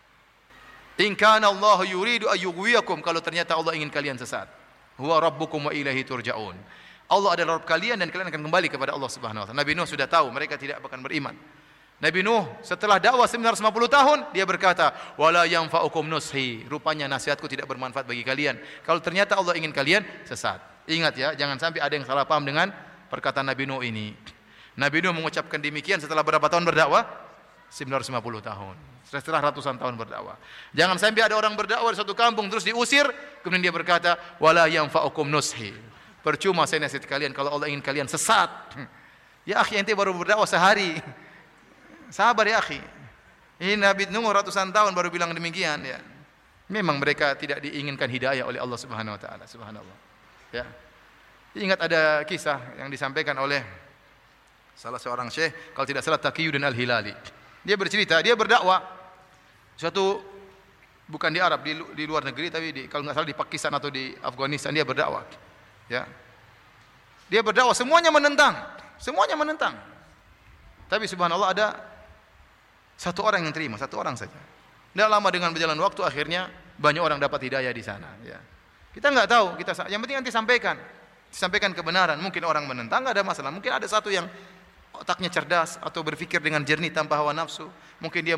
In kana Allah yuridu ayyughwiyakum, kalau ternyata Allah ingin kalian sesat. Huwa rabbukum wa ilaihi turja'un. Allah adalah Rabb kalian dan kalian akan kembali kepada Allah Subhanahu wa taala. Nabi Nuh sudah tahu mereka tidak akan beriman. Nabi Nuh setelah dakwah sembilan ratus lima puluh tahun, dia berkata, wala yanfa'ukum nushi. Rupanya nasihatku tidak bermanfaat bagi kalian kalau ternyata Allah ingin kalian sesat. Ingat ya, jangan sampai ada yang salah paham dengan perkataan Nabi Nuh ini. Nabi Nuh mengucapkan demikian setelah berapa tahun berdakwah? sembilan ratus lima puluh tahun. Setelah ratusan tahun berdakwah. Jangan sampai ada orang berdakwah di suatu kampung terus diusir, kemudian dia berkata, wala yanfa'ukum nushi. Percuma saya nasihat kalian kalau Allah ingin kalian sesat. Ya akhi, ente baru berdakwah sehari. Sabar ya akhi. Ini Nabi Nuh ratusan tahun baru bilang demikian ya. Memang mereka tidak diinginkan hidayah oleh Allah Subhanahu wa taala. Subhanallah. Ya. Ingat ada kisah yang disampaikan oleh salah seorang syekh, kalau tidak salah Taqiyuddin Al-Hilali. Dia bercerita, dia berdakwah suatu bukan di Arab, di, di luar negeri, tapi di, kalau nggak salah di Pakistan atau di Afghanistan dia berdakwah. Ya, dia berdakwah, semuanya menentang, semuanya menentang. Tapi subhanallah ada satu orang yang terima, satu orang saja. Tidak lama dengan berjalan waktu akhirnya banyak orang dapat hidayah di sana. Ya. Kita nggak tahu, kita yang penting nanti sampaikan, sampaikan kebenaran. Mungkin orang menentang nggak ada masalah. Mungkin ada satu yang otaknya cerdas atau berpikir dengan jernih tanpa hawa nafsu. Mungkin dia